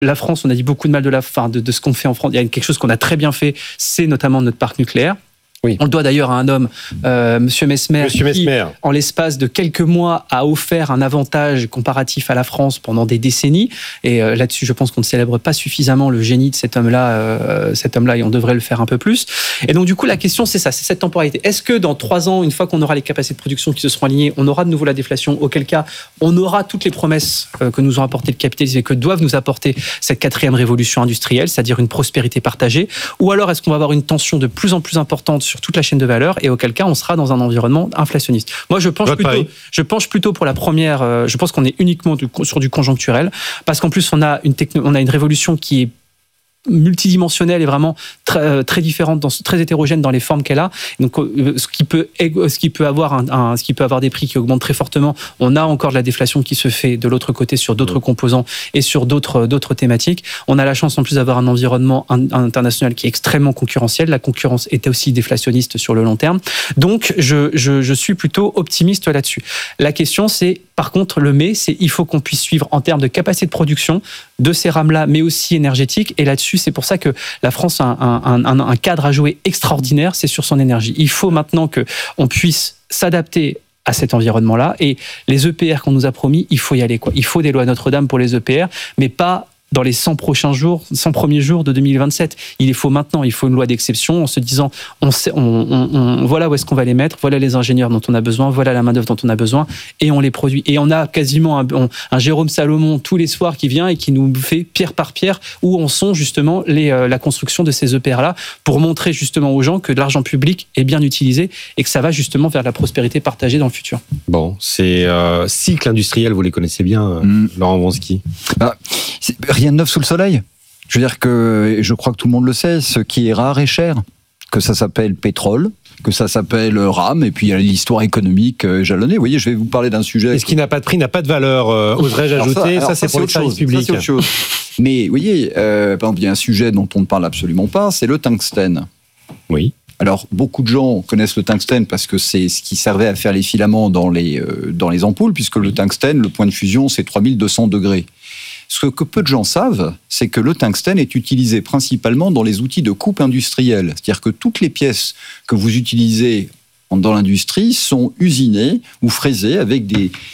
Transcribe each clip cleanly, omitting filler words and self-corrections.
la France, on a dit beaucoup de mal de ce qu'on fait en France. Il y a quelque chose qu'on a très bien fait, c'est notamment notre parc nucléaire. Oui. On le doit d'ailleurs à un homme, Monsieur Messmer, qui, en l'espace de quelques mois, a offert un avantage comparatif à la France pendant des décennies. Et là-dessus, je pense qu'on ne célèbre pas suffisamment le génie de cet homme-là, et on devrait le faire un peu plus. Et donc, du coup, la question, c'est ça, c'est cette temporalité. Est-ce que dans 3 ans, une fois qu'on aura les capacités de production qui se seront alignées, on aura de nouveau la déflation, auquel cas, on aura toutes les promesses que nous ont apporté le capitalisme et que doivent nous apporter cette 4e révolution industrielle, c'est-à-dire une prospérité partagée, ou alors est-ce qu'on va avoir une tension de plus en plus importante sur toute la chaîne de valeur, et auquel cas on sera dans un environnement inflationniste. Moi, je penche plutôt pour la première. Je pense qu'on est uniquement sur du conjoncturel, parce qu'en plus on a une révolution qui est multidimensionnelle et vraiment très différente, très hétérogène dans les formes qu'elle a. Donc, ce qui peut avoir des prix qui augmentent très fortement. On a encore de la déflation qui se fait de l'autre côté sur d'autres composants et sur d'autres thématiques. On a la chance en plus d'avoir un environnement international qui est extrêmement concurrentiel. La concurrence est aussi déflationniste sur le long terme. Donc, je suis plutôt optimiste là-dessus. La question, c'est par contre il faut qu'on puisse suivre en termes de capacité de production de ces rames-là, mais aussi énergétique. Et là-dessus, c'est pour ça que la France a un cadre à jouer extraordinaire, c'est sur son énergie. Il faut maintenant qu'on puisse s'adapter à cet environnement-là. Et les EPR qu'on nous a promis, il faut y aller, quoi. Il faut des lois Notre-Dame pour les EPR, mais pas dans les 100 premiers jours de 2027. Il faut maintenant, il faut une loi d'exception en se disant, voilà où est-ce qu'on va les mettre, voilà les ingénieurs dont on a besoin, voilà la main-d'œuvre dont on a besoin, et on les produit. Et on a quasiment un Jérôme Salomon tous les soirs qui vient et qui nous fait pierre par pierre où en sont justement la construction de ces EPR-là, pour montrer justement aux gens que de l'argent public est bien utilisé et que ça va justement vers la prospérité partagée dans le futur. Bon, ces cycles industriels, vous les connaissez bien, Laurent Wronski. Rien de neuf sous le soleil. Je veux dire que, je crois que tout le monde le sait, ce qui est rare est cher. Que ça s'appelle pétrole, que ça s'appelle rame, et puis il y a l'histoire économique jalonnée. Vous voyez, je vais vous parler d'un sujet... Et ce qui n'a pas de prix n'a pas de valeur, oserais-je ajouter. Ça, c'est pour le service public. Ça, c'est autre chose. Mais, vous voyez, par exemple, il y a un sujet dont on ne parle absolument pas, c'est le tungstène. Oui. Alors, beaucoup de gens connaissent le tungstène parce que c'est ce qui servait à faire les filaments dans les ampoules, puisque le tungstène, le point de fusion, c'est 3200 degrés. Ce que peu de gens savent, c'est que le tungstène est utilisé principalement dans les outils de coupe industrielle. C'est-à-dire que toutes les pièces que vous utilisez dans l'industrie sont usinées ou fraisées avec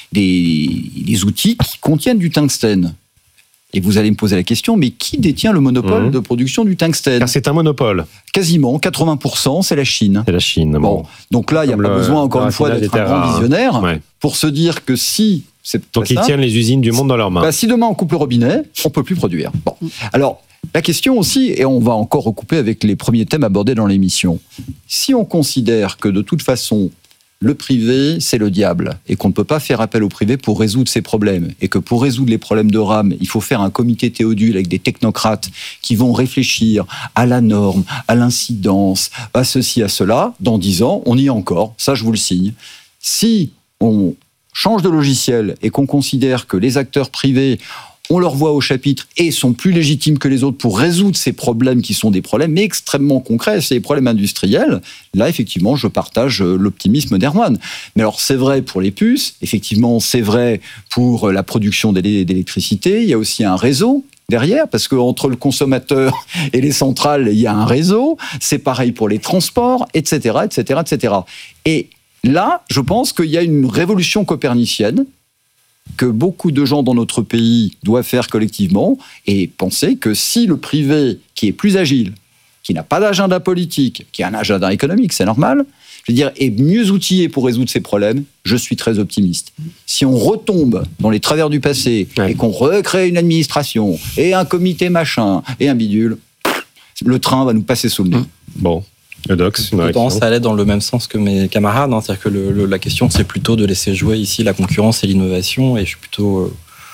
des outils qui contiennent du tungstène. Et vous allez me poser la question, mais qui détient le monopole de production du tungstène ? Car c'est un monopole. Quasiment, 80%, c'est la Chine. C'est la Chine. Bon. Donc là, il n'y a pas besoin, encore une fois, d'être un grand visionnaire pour se dire que si... Donc ils tiennent les usines du monde dans leurs mains. Si demain on coupe le robinet, on ne peut plus produire. Bon. Alors, la question aussi, et on va encore recouper avec les premiers thèmes abordés dans l'émission, si on considère que de toute façon, le privé, c'est le diable, et qu'on ne peut pas faire appel au privé pour résoudre ces problèmes, et que pour résoudre les problèmes de rame, il faut faire un comité Théodule avec des technocrates qui vont réfléchir à la norme, à l'incidence, à ceci, à cela, dans 10 ans, on y est encore, ça je vous le signe. Si on change de logiciel et qu'on considère que les acteurs privés ont leur voix au chapitre et sont plus légitimes que les autres pour résoudre ces problèmes qui sont des problèmes extrêmement concrets, c'est des problèmes industriels, là, effectivement, je partage l'optimisme d'Erwan. Mais alors, c'est vrai pour les puces, effectivement, c'est vrai pour la production d'électricité, il y a aussi un réseau derrière, parce qu'entre le consommateur et les centrales, il y a un réseau, c'est pareil pour les transports, etc., etc., etc. Et là, je pense qu'il y a une révolution copernicienne que beaucoup de gens dans notre pays doivent faire collectivement et penser que si le privé, qui est plus agile, qui n'a pas d'agenda politique, qui a un agenda économique, c'est normal, je veux dire, est mieux outillé pour résoudre ces problèmes, je suis très optimiste. Si on retombe dans les travers du passé et qu'on recrée une administration et un comité machin et un bidule, le train va nous passer sous le nez. Bon. Le Dox, je pense à aller dans le même sens que mes camarades. C'est-à-dire que la question, c'est plutôt de laisser jouer ici la concurrence et l'innovation. Et je suis plutôt...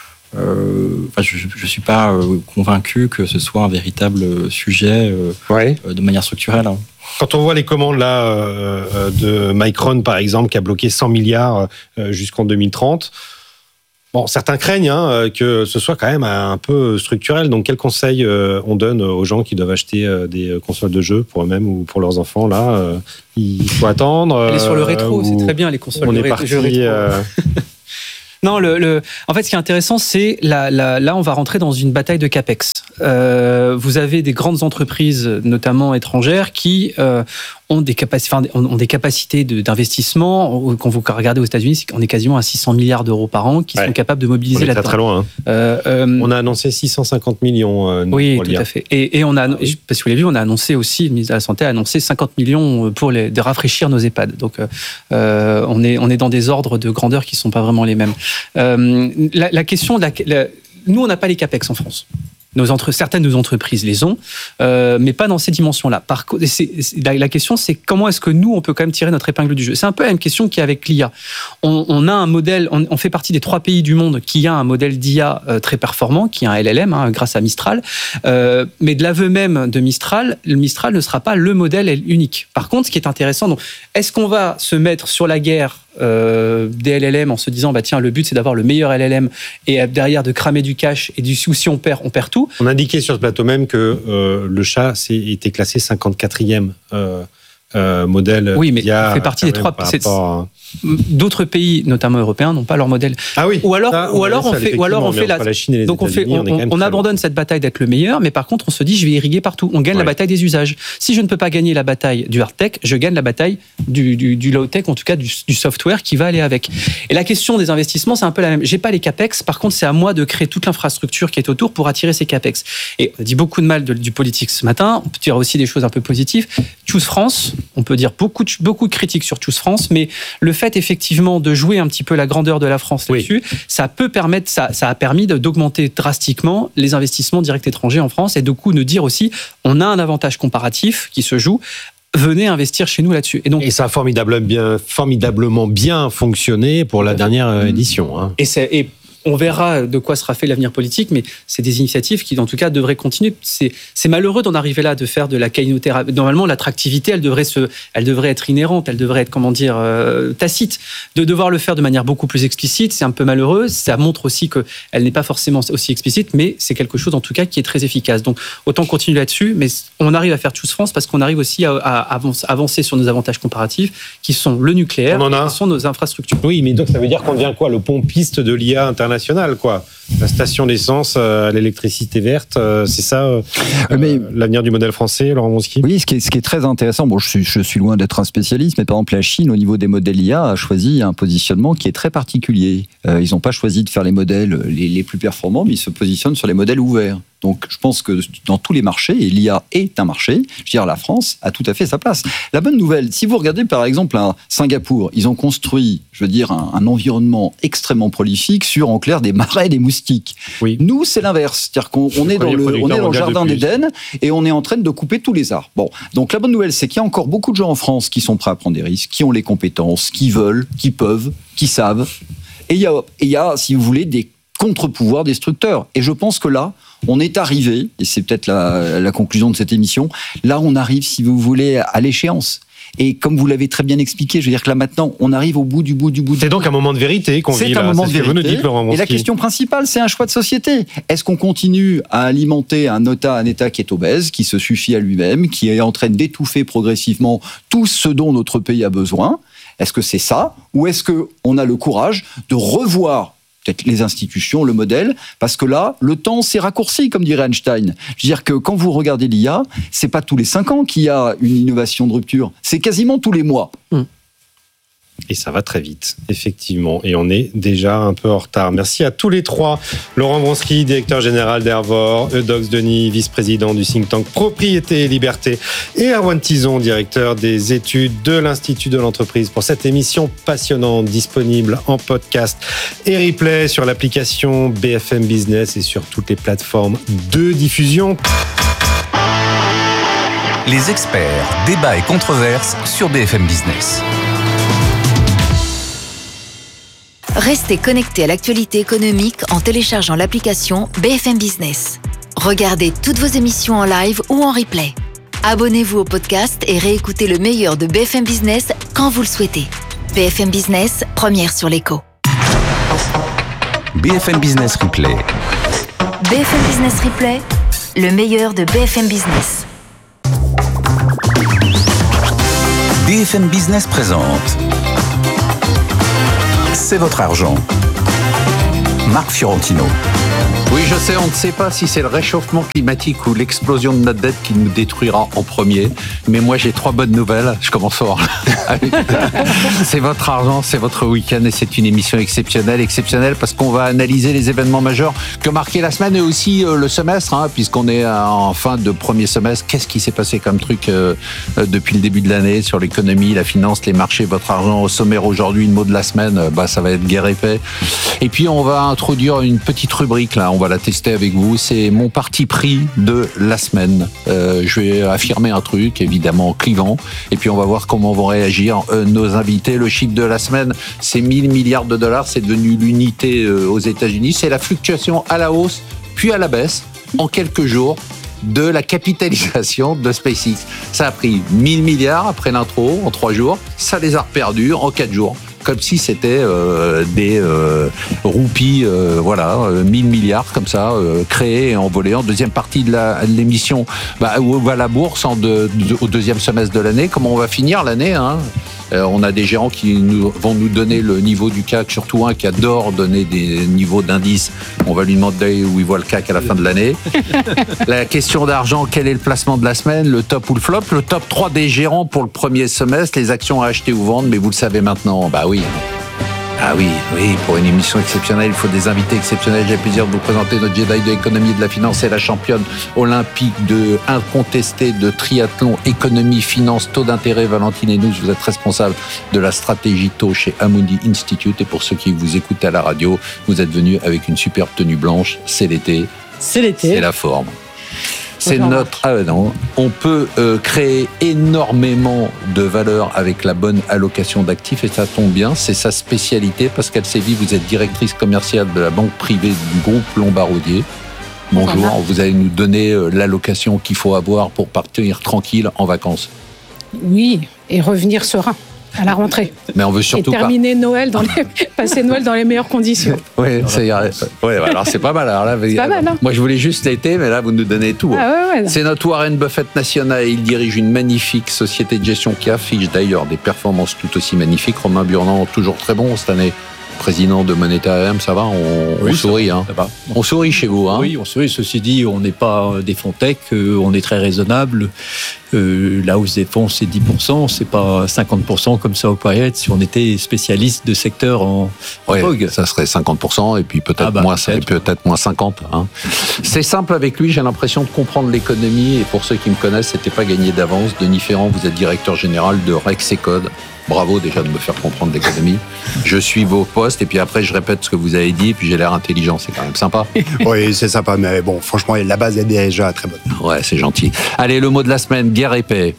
je suis pas convaincu que ce soit un véritable sujet de manière structurelle. Quand on voit les commandes là, de Micron, par exemple, qui a bloqué 100 milliards jusqu'en 2030... Bon, certains craignent que ce soit quand même un peu structurel. Donc, quel conseil on donne aux gens qui doivent acheter des consoles de jeux pour eux-mêmes ou pour leurs enfants là Il faut attendre. Aller sur le rétro, c'est très bien les consoles de jeux rétro. Non, en fait, ce qui est intéressant, c'est là, on va rentrer dans une bataille de capex. Vous avez des grandes entreprises, notamment étrangères, qui ont des capacités d'investissement. Quand vous regardez aux États-Unis, on est quasiment à 600 milliards d'euros par an qui sont capables de mobiliser là-dedans. Très loin. On a annoncé 650 millions. Oui, tout à fait. Et on a, parce que vous l'avez vu, on a annoncé aussi, le ministre de la Santé a annoncé 50 millions de rafraîchir nos EHPAD. Donc, on est dans des ordres de grandeur qui ne sont pas vraiment les mêmes. La question, nous, on n'a pas les capex en France. Certaines de nos entreprises les ont, mais pas dans ces dimensions-là. La question, c'est comment est-ce que nous, on peut quand même tirer notre épingle du jeu. C'est un peu la même question qu'il y a avec l'IA. On a un modèle, on fait partie des 3 pays du monde qui a un modèle d'IA très performant, qui est un LLM, grâce à Mistral. Mais de l'aveu même de Mistral, le Mistral ne sera pas le modèle unique. Par contre, ce qui est intéressant, donc, est-ce qu'on va se mettre sur la guerre des LLM en se disant tiens, le but c'est d'avoir le meilleur LLM et derrière de cramer du cash et si on perd tout. On indiquait sur ce plateau même que le chat était classé 54e modèle. Oui, mais il fait partie des 3. D'autres pays, notamment européens, n'ont pas leur modèle. Ah oui. Ou alors on fait la Chine et les États-Unis, on abandonne cette bataille d'être le meilleur, mais par contre on se dit je vais irriguer partout. On gagne la bataille des usages. Si je ne peux pas gagner la bataille du hard tech, je gagne la bataille du low tech, en tout cas du software qui va aller avec. Et la question des investissements, c'est un peu la même. J'ai pas les capex, par contre c'est à moi de créer toute l'infrastructure qui est autour pour attirer ces capex. Et on a dit beaucoup de mal du politique ce matin. On peut dire aussi des choses un peu positives. Choose France, on peut dire beaucoup de critiques sur Choose France, mais le fait effectivement de jouer un petit peu la grandeur de la France là-dessus, ça a permis d'augmenter drastiquement les investissements directs étrangers en France et de coup de dire aussi on a un avantage comparatif qui se joue. Venez investir chez nous là-dessus. Et ça a formidablement bien fonctionné pour la dernière édition. Et on verra de quoi sera fait l'avenir politique, mais c'est des initiatives qui, en tout cas, devraient continuer. C'est malheureux d'en arriver là, de faire de la keynothérapie. Normalement, l'attractivité, elle devrait être inhérente, elle devrait être, tacite. De devoir le faire de manière beaucoup plus explicite, c'est un peu malheureux. Ça montre aussi qu'elle n'est pas forcément aussi explicite, mais c'est quelque chose, en tout cas, qui est très efficace. Donc, autant continuer là-dessus, mais on arrive à faire Choose France parce qu'on arrive aussi à avancer sur nos avantages comparatifs, qui sont le nucléaire, qui sont nos infrastructures. Oui, mais donc ça veut dire qu'on devient quoi ? Le pompiste de l'IA international, quoi. La station d'essence à l'électricité verte, c'est ça l'avenir du modèle français, Laurent Wronski ? Oui, ce qui est très intéressant, je suis loin d'être un spécialiste, mais par exemple la Chine, au niveau des modèles IA, a choisi un positionnement qui est très particulier. Ils n'ont pas choisi de faire les modèles les plus performants, mais ils se positionnent sur les modèles ouverts. Donc, je pense que dans tous les marchés, et l'IA est un marché, je veux dire, la France a tout à fait sa place. La bonne nouvelle, si vous regardez par exemple à Singapour, ils ont construit, je veux dire, un environnement extrêmement prolifique sur, en clair, des marais et des moustiques. Oui. Nous, c'est l'inverse. C'est-à-dire qu'on est dans le jardin d'Éden et on est en train de couper tous les arbres. Bon. Donc, la bonne nouvelle, c'est qu'il y a encore beaucoup de gens en France qui sont prêts à prendre des risques, qui ont les compétences, qui veulent, qui peuvent, qui savent. Et il y a, si vous voulez, des contre-pouvoirs destructeurs. Et je pense que là, on est arrivé, et c'est peut-être la conclusion de cette émission, là on arrive, si vous voulez, à l'échéance. Et comme vous l'avez très bien expliqué, je veux dire que là maintenant, on arrive au bout du bout. C'est donc un moment de vérité qu'on vit là. C'est un moment de vérité. Vous nous dites, Laurent Wronski. Et la question principale, c'est un choix de société. Est-ce qu'on continue à alimenter un État qui est obèse, qui se suffit à lui-même, qui est en train d'étouffer progressivement tout ce dont notre pays a besoin ? Est-ce que c'est ça ? Ou est-ce qu'on a le courage de revoir peut-être les institutions, le modèle, parce que là, le temps s'est raccourci, comme dirait Einstein. Je veux dire que quand vous regardez l'IA, c'est pas tous les 5 ans qu'il y a une innovation de rupture, c'est quasiment tous les mois. Et ça va très vite, effectivement. Et on est déjà un peu en retard. Merci à tous les trois. Laurent Wronski, directeur général d'Hervor, Eudox Denis, vice-président du think tank Propriété et Liberté, et Erwan Tison, directeur des études de l'Institut de l'entreprise, pour cette émission passionnante, disponible en podcast et replay sur l'application BFM Business et sur toutes les plateformes de diffusion. Les experts, débats et controverses sur BFM Business. Restez connectés à l'actualité économique en téléchargeant l'application BFM Business. Regardez toutes vos émissions en live ou en replay. Abonnez-vous au podcast et réécoutez le meilleur de BFM Business quand vous le souhaitez. BFM Business, première sur l'écho. BFM Business Replay. BFM Business Replay, le meilleur de BFM Business. BFM Business présente C'est votre argent. Marc Fiorentino. Oui, je sais, on ne sait pas si c'est le réchauffement climatique ou l'explosion de notre dette qui nous détruira en premier. Mais moi, j'ai 3 bonnes nouvelles. Je commence fort. C'est votre argent, c'est votre week-end et c'est une émission exceptionnelle parce qu'on va analyser les événements majeurs que marquait la semaine et aussi le semestre, puisqu'on est en fin de premier semestre. Qu'est-ce qui s'est passé comme truc depuis le début de l'année sur l'économie, la finance, les marchés, votre argent? Au sommaire aujourd'hui, le mot de la semaine, ça va être guerre et paix. Et puis, on va introduire une petite rubrique là. On va la tester avec vous. C'est mon parti pris de la semaine. Je vais affirmer un truc, évidemment clivant, et puis on va voir comment vont réagir nos invités. Le chiffre de la semaine, c'est 1000 milliards de dollars. C'est devenu l'unité aux États-Unis. C'est la fluctuation à la hausse, puis à la baisse, en quelques jours, de la capitalisation de SpaceX. Ça a pris 1000 milliards après l'intro, en 3 jours. Ça les a reperdus en 4 jours. Comme si c'était des roupies, 1000 milliards comme ça, créés et envolés. En deuxième partie de l'émission, où va la bourse au deuxième semestre de l'année? Comment on va finir l'année, on a des gérants qui vont nous donner le niveau du CAC, surtout un qui adore donner des niveaux d'indices. On va lui demander où il voit le CAC à la fin de l'année. La question d'argent, quel est le placement de la semaine, le top ou le flop? Le top 3 des gérants pour le premier semestre, les actions à acheter ou vendre, mais vous le savez maintenant, oui. Ah oui, pour une émission exceptionnelle, il faut des invités exceptionnels. J'ai le plaisir de vous présenter notre Jedi de l'économie et de la finance et la championne olympique incontestée de triathlon, économie, finance, taux d'intérêt. Valentine Hainaut, vous êtes responsable de la stratégie taux chez Amundi Institute. Et pour ceux qui vous écoutent à la radio, vous êtes venus avec une superbe tenue blanche. C'est l'été. C'est la forme. C'est notre. On peut créer énormément de valeur avec la bonne allocation d'actifs et ça tombe bien, c'est sa spécialité. Pascale Sévy, vous êtes directrice commerciale de la banque privée du groupe Lombard-Odier. Bonjour, vous allez nous donner l'allocation qu'il faut avoir pour partir tranquille en vacances. Oui, et revenir serein à la rentrée. Mais on veut surtout terminer Noël passer Noël dans les meilleures conditions. Oui, alors c'est pas mal. Alors là, c'est pas mal, hein. Moi, je voulais juste l'été, mais là, vous nous donnez tout. C'est notre Warren Buffett national. Il dirige une magnifique société de gestion qui affiche d'ailleurs des performances tout aussi magnifiques. Romain Burnand, toujours très bon cette année. Président de Moneta AM, ça va? On sourit, ça va. On sourit chez vous, Oui, on sourit. Ceci dit, on n'est pas des Fontech, on est très raisonnable. La hausse des fonds, c'est 10%, c'est pas 50% comme ça au Payet. Si on était spécialiste de secteur en vogue. Ça serait 50% et puis peut-être moins, ça serait peut-être moins 50. C'est simple avec lui, j'ai l'impression de comprendre l'économie et pour ceux qui me connaissent, c'était pas gagné d'avance. Denis Ferrand, vous êtes directeur général de Rexecode. Bravo déjà de me faire comprendre l'économie. Je suis vos postes et puis après je répète ce que vous avez dit et puis j'ai l'air intelligent, c'est quand même sympa. Oui, c'est sympa, mais bon, franchement, la base est déjà très bonne. Ouais, c'est gentil. Allez, le mot de la semaine, guerre et paix.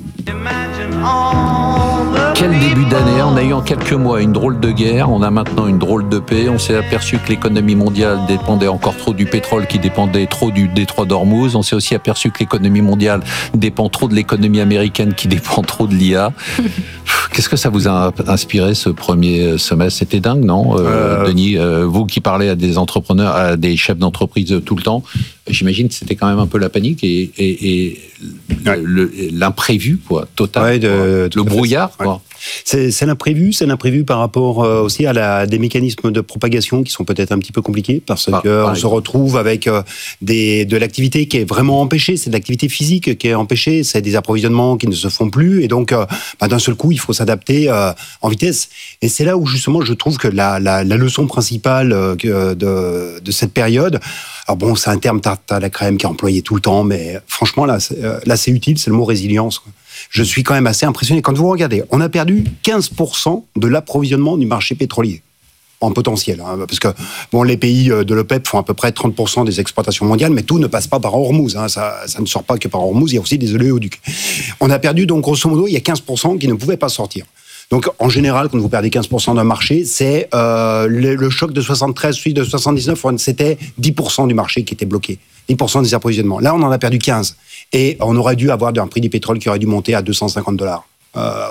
Quel début d'année, on a eu en quelques mois une drôle de guerre, on a maintenant une drôle de paix, on s'est aperçu que l'économie mondiale dépendait encore trop du pétrole qui dépendait trop du détroit d'Ormuz, on s'est aussi aperçu que l'économie mondiale dépend trop de l'économie américaine qui dépend trop de l'IA. Qu'est-ce que ça vous a inspiré ce premier semestre? C'était dingue, non, Denis? Vous qui parlez à des entrepreneurs, à des chefs d'entreprise tout le temps, j'imagine que c'était quand même un peu la panique et l'imprévu, quoi, total. Le brouillard, quoi. C'est l'imprévu par rapport aussi à des mécanismes de propagation qui sont peut-être un petit peu compliqués parce qu'on se retrouve avec de l'activité qui est vraiment empêchée, c'est de l'activité physique qui est empêchée, c'est des approvisionnements qui ne se font plus et donc d'un seul coup il faut s'adapter en vitesse et c'est là où justement je trouve que la leçon principale de cette période, alors bon c'est un terme tarte à la crème qui est employé tout le temps mais franchement là c'est utile, c'est le mot résilience, quoi. Je suis quand même assez impressionné. Quand vous regardez, on a perdu 15% de l'approvisionnement du marché pétrolier en potentiel. Parce que les pays de l'OPEP font à peu près 30% des exportations mondiales, mais tout ne passe pas par Hormuz. Ça ne sort pas que par Hormuz, il y a aussi des oléoducs. On a perdu, donc grosso modo, il y a 15% qui ne pouvaient pas sortir. Donc, en général, quand vous perdez 15% d'un marché, c'est le choc de 73, celui de 79, c'était 10% du marché qui était bloqué. 10% des approvisionnements. Là, on en a perdu 15. Et on aurait dû avoir un prix du pétrole qui aurait dû monter à $250.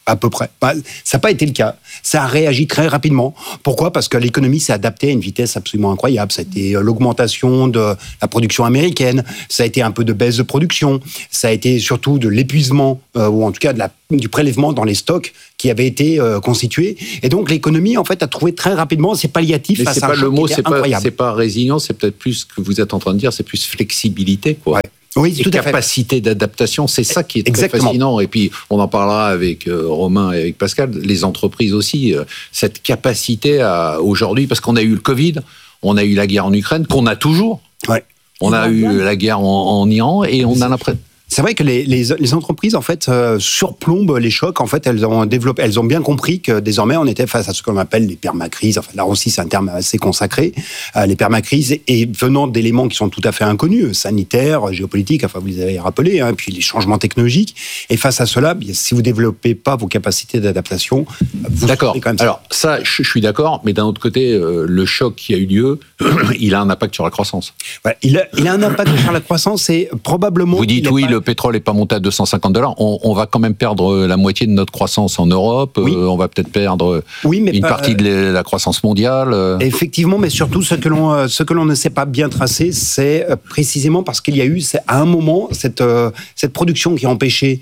À peu près. Ça n'a pas été le cas. Ça a réagi très rapidement. Pourquoi ? Parce que l'économie s'est adaptée à une vitesse absolument incroyable. Ça a été l'augmentation de la production américaine, ça a été un peu de baisse de production, ça a été surtout de l'épuisement, ou en tout cas du prélèvement dans les stocks qui avaient été constitués. Et donc l'économie, en fait, a trouvé très rapidement ses palliatifs face à un choc qui était incroyable. C'est pas résilience, c'est peut-être plus ce que vous êtes en train de dire, c'est plus flexibilité, quoi. Ouais. Oui, tout à fait. Capacité d'adaptation, c'est ça qui est très fascinant. Et puis, on en parlera avec Romain et avec Pascal, les entreprises aussi, cette capacité aujourd'hui, parce qu'on a eu le Covid, on a eu la guerre en Ukraine, qu'on a toujours. Ouais. On a eu la guerre en Iran, et on a l'impression... C'est vrai que les entreprises, en fait, surplombent les chocs. En fait, elles ont bien compris que désormais, on était face à ce qu'on appelle les permacrises. Enfin, là aussi, c'est un terme assez consacré. Les permacrises, et venant d'éléments qui sont tout à fait inconnus, sanitaires, géopolitiques, enfin, vous les avez rappelés, hein, puis les changements technologiques. Et face à cela, si vous développez pas vos capacités d'adaptation, vous... D'accord. Quand même ça. Alors, ça, je suis d'accord, mais d'un autre côté, le choc qui a eu lieu, il a un impact sur la croissance. Ouais, il a un impact sur la croissance, et probablement... Vous dites oui, le pétrole n'est pas monté à $250. On va quand même perdre la moitié de notre croissance en Europe. Oui. On va peut-être perdre une partie de la croissance mondiale. Effectivement, mais surtout ce que l'on ne sait pas bien tracer, c'est précisément parce qu'il y a eu à un moment cette production qui a empêché.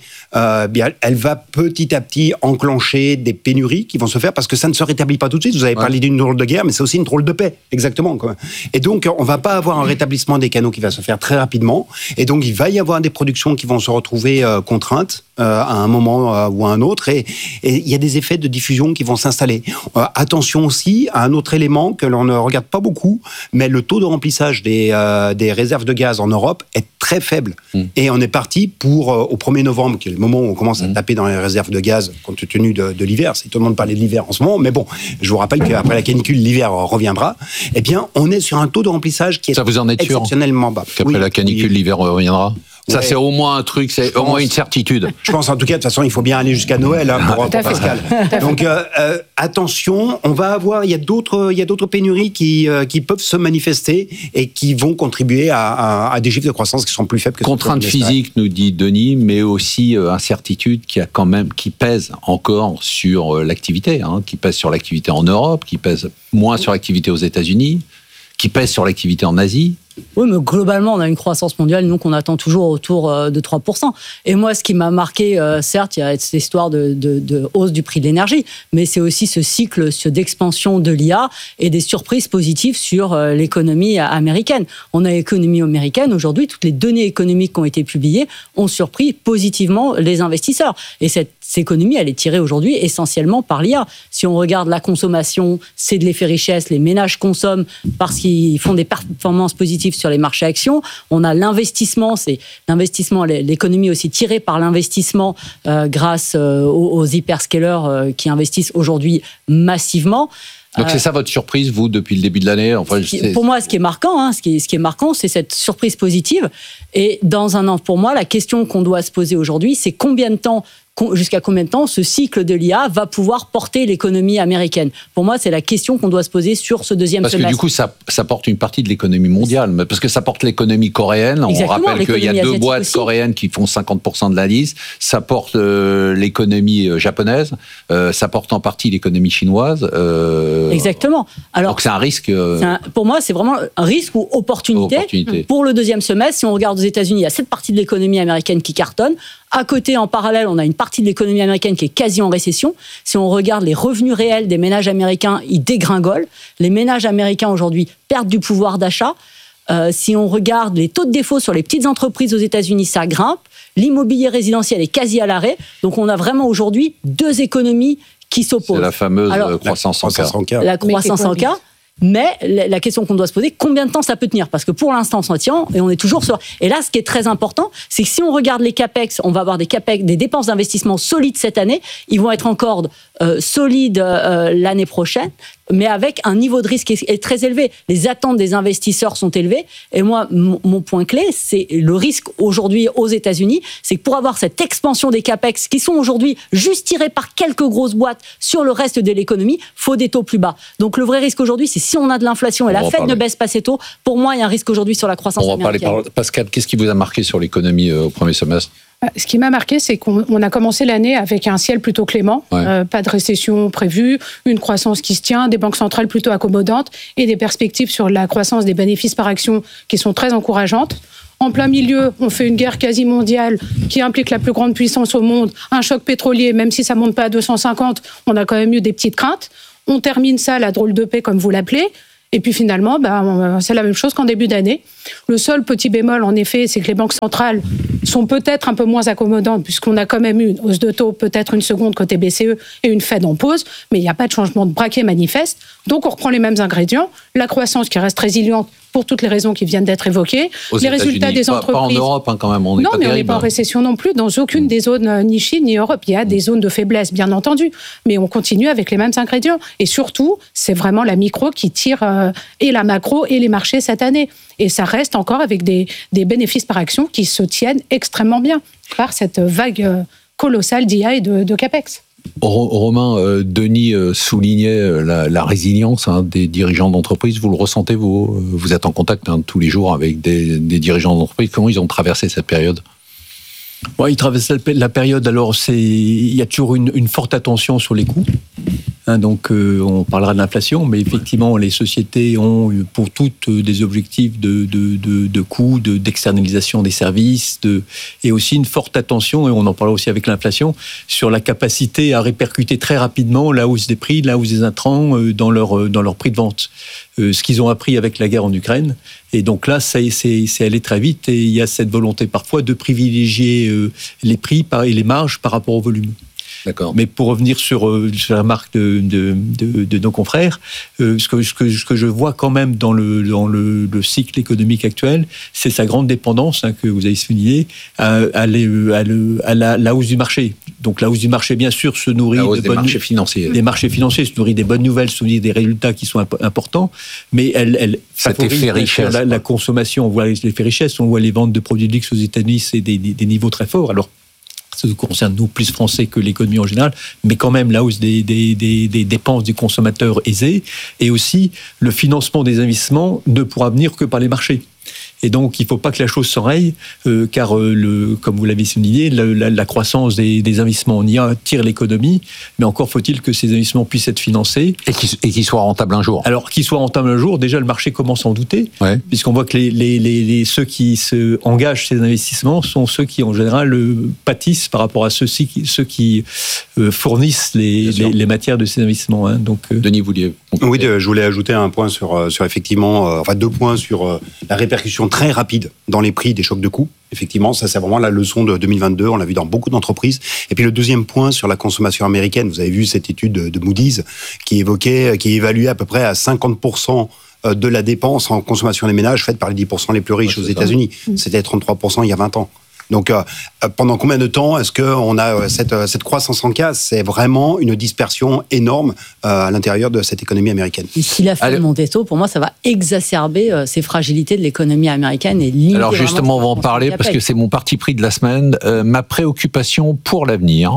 Elle va petit à petit enclencher des pénuries qui vont se faire parce que ça ne se rétablit pas tout de suite. Vous avez parlé d'une drôle de guerre, mais c'est aussi une drôle de paix, exactement. Quoi. Et donc, on va pas avoir un rétablissement des canaux qui va se faire très rapidement. Et donc, il va y avoir des productions qui vont se retrouver contraintes à un moment ou à un autre, et il y a des effets de diffusion qui vont s'installer. Attention aussi à un autre élément que l'on ne regarde pas beaucoup, mais le taux de remplissage des réserves de gaz en Europe est très faible. Et on est parti pour, au 1er novembre, qui est le moment où on commence à taper dans les réserves de gaz, compte tenu de l'hiver. C'est étonnant de parler de l'hiver en ce moment, mais bon, je vous rappelle qu'après la canicule, l'hiver reviendra. Eh bien, on est sur un taux de remplissage qui est exceptionnellement bas. Qu'après la canicule, l'hiver reviendra. Ça, c'est au moins un truc, c'est au moins une certitude. Je pense, en tout cas, de toute façon, il faut bien aller jusqu'à Noël pour Pascal. Donc, attention, il y a d'autres pénuries qui peuvent se manifester et qui vont contribuer à des chiffres de croissance qui sont plus faibles que contrainte physique, nous dit Denis, mais aussi incertitude qui pèse encore sur l'activité, qui pèse sur l'activité en Europe, qui pèse moins sur l'activité aux États-Unis, qui pèse sur l'activité en Asie. Oui, mais globalement, on a une croissance mondiale, nous, qu'on attend toujours autour de 3%. Et moi, ce qui m'a marqué, certes, il y a cette histoire de hausse du prix de l'énergie, mais c'est aussi ce cycle d'expansion de l'IA et des surprises positives sur l'économie américaine. On a l'économie américaine, aujourd'hui, toutes les données économiques qui ont été publiées ont surpris positivement les investisseurs. Et cette économie, elle est tirée aujourd'hui essentiellement par l'IA. Si on regarde la consommation, c'est de l'effet richesse, les ménages consomment parce qu'ils font des performances positives sur les marchés actions. On a l'investissement, c'est l'investissement, l'économie aussi tirée par l'investissement grâce aux hyperscalers qui investissent aujourd'hui massivement. Donc c'est ça votre surprise, vous, depuis le début de l'année? Pour moi, ce qui est marquant, c'est cette surprise positive. Et dans un an, pour moi, la question qu'on doit se poser aujourd'hui, c'est jusqu'à combien de temps ce cycle de l'IA va pouvoir porter l'économie américaine. Pour moi, c'est la question qu'on doit se poser sur ce deuxième semestre. Parce que du coup, ça porte une partie de l'économie mondiale, parce que ça porte l'économie coréenne. Exactement, on rappelle qu'il y a 2 boîtes aussi coréennes qui font 50% de la liste. Ça porte l'économie japonaise. Ça porte en partie l'économie chinoise. Exactement. Alors, donc c'est un risque. Pour moi, c'est vraiment un risque ou opportunité. Pour le deuxième semestre, si on regarde aux États-Unis, il y a cette partie de l'économie américaine qui cartonne. À côté, en parallèle, on a une partie de l'économie américaine qui est quasi en récession. Si on regarde les revenus réels des ménages américains, ils dégringolent. Les ménages américains, aujourd'hui, perdent du pouvoir d'achat. Si on regarde les taux de défaut sur les petites entreprises aux États-Unis, ça grimpe. L'immobilier résidentiel est quasi à l'arrêt. Donc, on a vraiment aujourd'hui deux économies qui s'opposent. C'est la fameuse croissance en K. La croissance en K. Mais la question qu'on doit se poser, combien de temps ça peut tenir? Parce que pour l'instant, on s'en tient et on est toujours sur... Et là, ce qui est très important, c'est que si on regarde les CAPEX, on va avoir des dépenses d'investissement solides cette année. Ils vont être encore solides l'année prochaine, mais avec un niveau de risque qui est très élevé. Les attentes des investisseurs sont élevées. Et moi, mon point clé, c'est le risque aujourd'hui aux États-Unis, c'est que pour avoir cette expansion des CAPEX, qui sont aujourd'hui juste tirés par quelques grosses boîtes sur le reste de l'économie, faut des taux plus bas. Donc le vrai risque aujourd'hui, c'est si on a de l'inflation et la Fed ne baisse pas ses taux, pour moi, il y a un risque aujourd'hui sur la croissance américaine. Pascal, qu'est-ce qui vous a marqué sur l'économie au premier semestre? Ce qui m'a marqué, c'est qu'on a commencé l'année avec un ciel plutôt clément, pas de récession prévue, une croissance qui se tient, des banques centrales plutôt accommodantes et des perspectives sur la croissance des bénéfices par action qui sont très encourageantes. En plein milieu, on fait une guerre quasi mondiale qui implique la plus grande puissance au monde, un choc pétrolier, même si ça ne monte pas à 250, on a quand même eu des petites craintes. On termine ça, la drôle de paix, comme vous l'appelez. Et puis finalement, c'est la même chose qu'en début d'année. Le seul petit bémol, en effet, c'est que les banques centrales sont peut-être un peu moins accommodantes, puisqu'on a quand même eu une hausse de taux, peut-être une seconde côté BCE et une Fed en pause, mais il n'y a pas de changement de braquet manifeste. Donc on reprend les mêmes ingrédients. La croissance qui reste résiliente pour toutes les raisons qui viennent d'être évoquées. Les résultats des entreprises... Pas en Europe, quand même. Non, mais on n'est pas en récession non plus, dans aucune des zones, ni Chine, ni Europe. Il y a des zones de faiblesse, bien entendu, mais on continue avec les mêmes ingrédients. Et surtout, c'est vraiment la micro qui tire, et la macro, et les marchés cette année. Et ça reste encore avec des bénéfices par action qui se tiennent extrêmement bien par cette vague colossale d'IA et de CAPEX. Romain, Denis soulignait la résilience des dirigeants d'entreprise. Vous le ressentez, vous êtes en contact tous les jours avec des dirigeants d'entreprise. Comment ils ont traversé cette période ? Ils traversent la période. Alors, il y a toujours une forte attention sur les coûts. Donc, on parlera de l'inflation, mais effectivement, les sociétés ont pour toutes des objectifs de coûts, d'externalisation des services, et aussi une forte attention, et on en parlera aussi avec l'inflation, sur la capacité à répercuter très rapidement la hausse des prix, la hausse des intrants dans leur prix de vente. Ce qu'ils ont appris avec la guerre en Ukraine. Et donc là, c'est allé très vite, et il y a cette volonté parfois de privilégier les prix et les marges par rapport au volume. D'accord. Mais pour revenir sur la remarque de nos confrères, ce que je vois quand même dans le cycle économique actuel, c'est sa grande dépendance, que vous avez souligné, à la hausse du marché. Donc la hausse du marché, bien sûr, se nourrit des marchés financiers. Des marchés financiers se nourrit des bonnes nouvelles, se nourrit des résultats qui sont importants, mais elle favorise la consommation. On voit l'effet richesse, on voit les ventes de produits de luxe aux États-Unis, c'est des niveaux très forts. Alors, ça nous concerne, nous, plus Français que l'économie en général, mais quand même la hausse des dépenses du consommateur aisé, et aussi le financement des investissements ne pourra venir que par les marchés. Et donc, il ne faut pas que la chose s'enraye, car, comme vous l'avez souligné, la croissance des investissements en IA tire l'économie, mais encore faut-il que ces investissements puissent être financés. Et qu'ils soient rentables un jour. Alors, qu'ils soient rentables un jour, déjà, le marché commence à en douter, puisqu'on voit que ceux qui se engagent ces investissements sont ceux qui, en général, pâtissent par rapport à ceux qui fournissent les matières de ces investissements. Donc, Denis, vous vouliez... Oui, je voulais ajouter un point sur effectivement, 2 points sur la répercussion très rapide dans les prix des chocs de coûts. Effectivement, ça c'est vraiment la leçon de 2022, on l'a vu dans beaucoup d'entreprises. Et puis le deuxième point sur la consommation américaine, vous avez vu cette étude de Moody's qui évaluait à peu près à 50% de la dépense en consommation des ménages faite par les 10% les plus riches aux États-Unis. C'était 33% il y a 20 ans. Donc, pendant combien de temps est-ce qu'on a cette croissance en casse ? C'est vraiment une dispersion énorme à l'intérieur de cette économie américaine. Et s'il a fait monter tôt, pour moi, ça va exacerber ces fragilités de l'économie américaine et limiter. Alors justement, on va en parler parce que c'est mon parti pris de la semaine. Ma préoccupation pour l'avenir,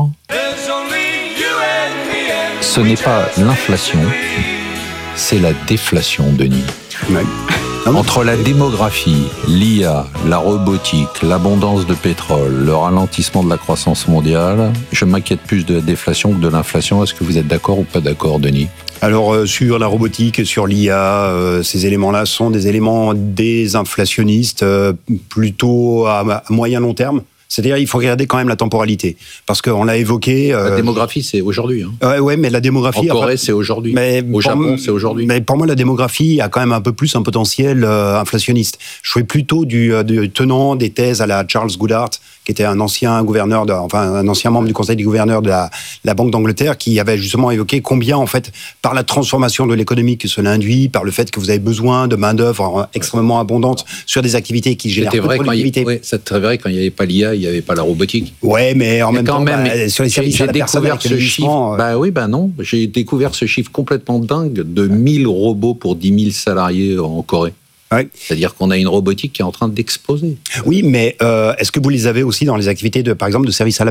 ce n'est pas l'inflation, c'est la déflation, Denis. Ouais. Entre la démographie, l'IA, la robotique, l'abondance de pétrole, le ralentissement de la croissance mondiale, je m'inquiète plus de la déflation que de l'inflation. Est-ce que vous êtes d'accord ou pas d'accord, Denis ? Alors, sur la robotique, sur l'IA, ces éléments-là sont des éléments désinflationnistes, plutôt à moyen-long terme. C'est-à-dire, il faut regarder quand même la temporalité. Parce qu'on l'a évoqué... La démographie, c'est aujourd'hui. Ouais, mais la démographie... En Corée, c'est aujourd'hui. Au Japon, c'est aujourd'hui. Mais pour moi, la démographie a quand même un peu plus un potentiel inflationniste. Je suis plutôt du tenant des thèses à la Charles Goodhart, qui était un ancien un ancien membre du conseil des gouverneurs de la Banque d'Angleterre, qui avait justement évoqué combien, en fait, par la transformation de l'économie que cela induit, par le fait que vous avez besoin de main-d'œuvre extrêmement abondante sur des activités qui génèrent peu de productivité. C'était vrai quand il n'y avait pas l'IA, il n'y avait pas la robotique. Ouais, mais en même temps, sur les services à la personne, avec ce chiffre. Non. J'ai découvert ce chiffre complètement dingue de 1000 robots pour 10 000 salariés en Corée. Ouais. C'est-à-dire qu'on a une robotique qui est en train d'exploser. Oui, mais est-ce que vous les avez aussi dans les activités par exemple, de service à la personne ?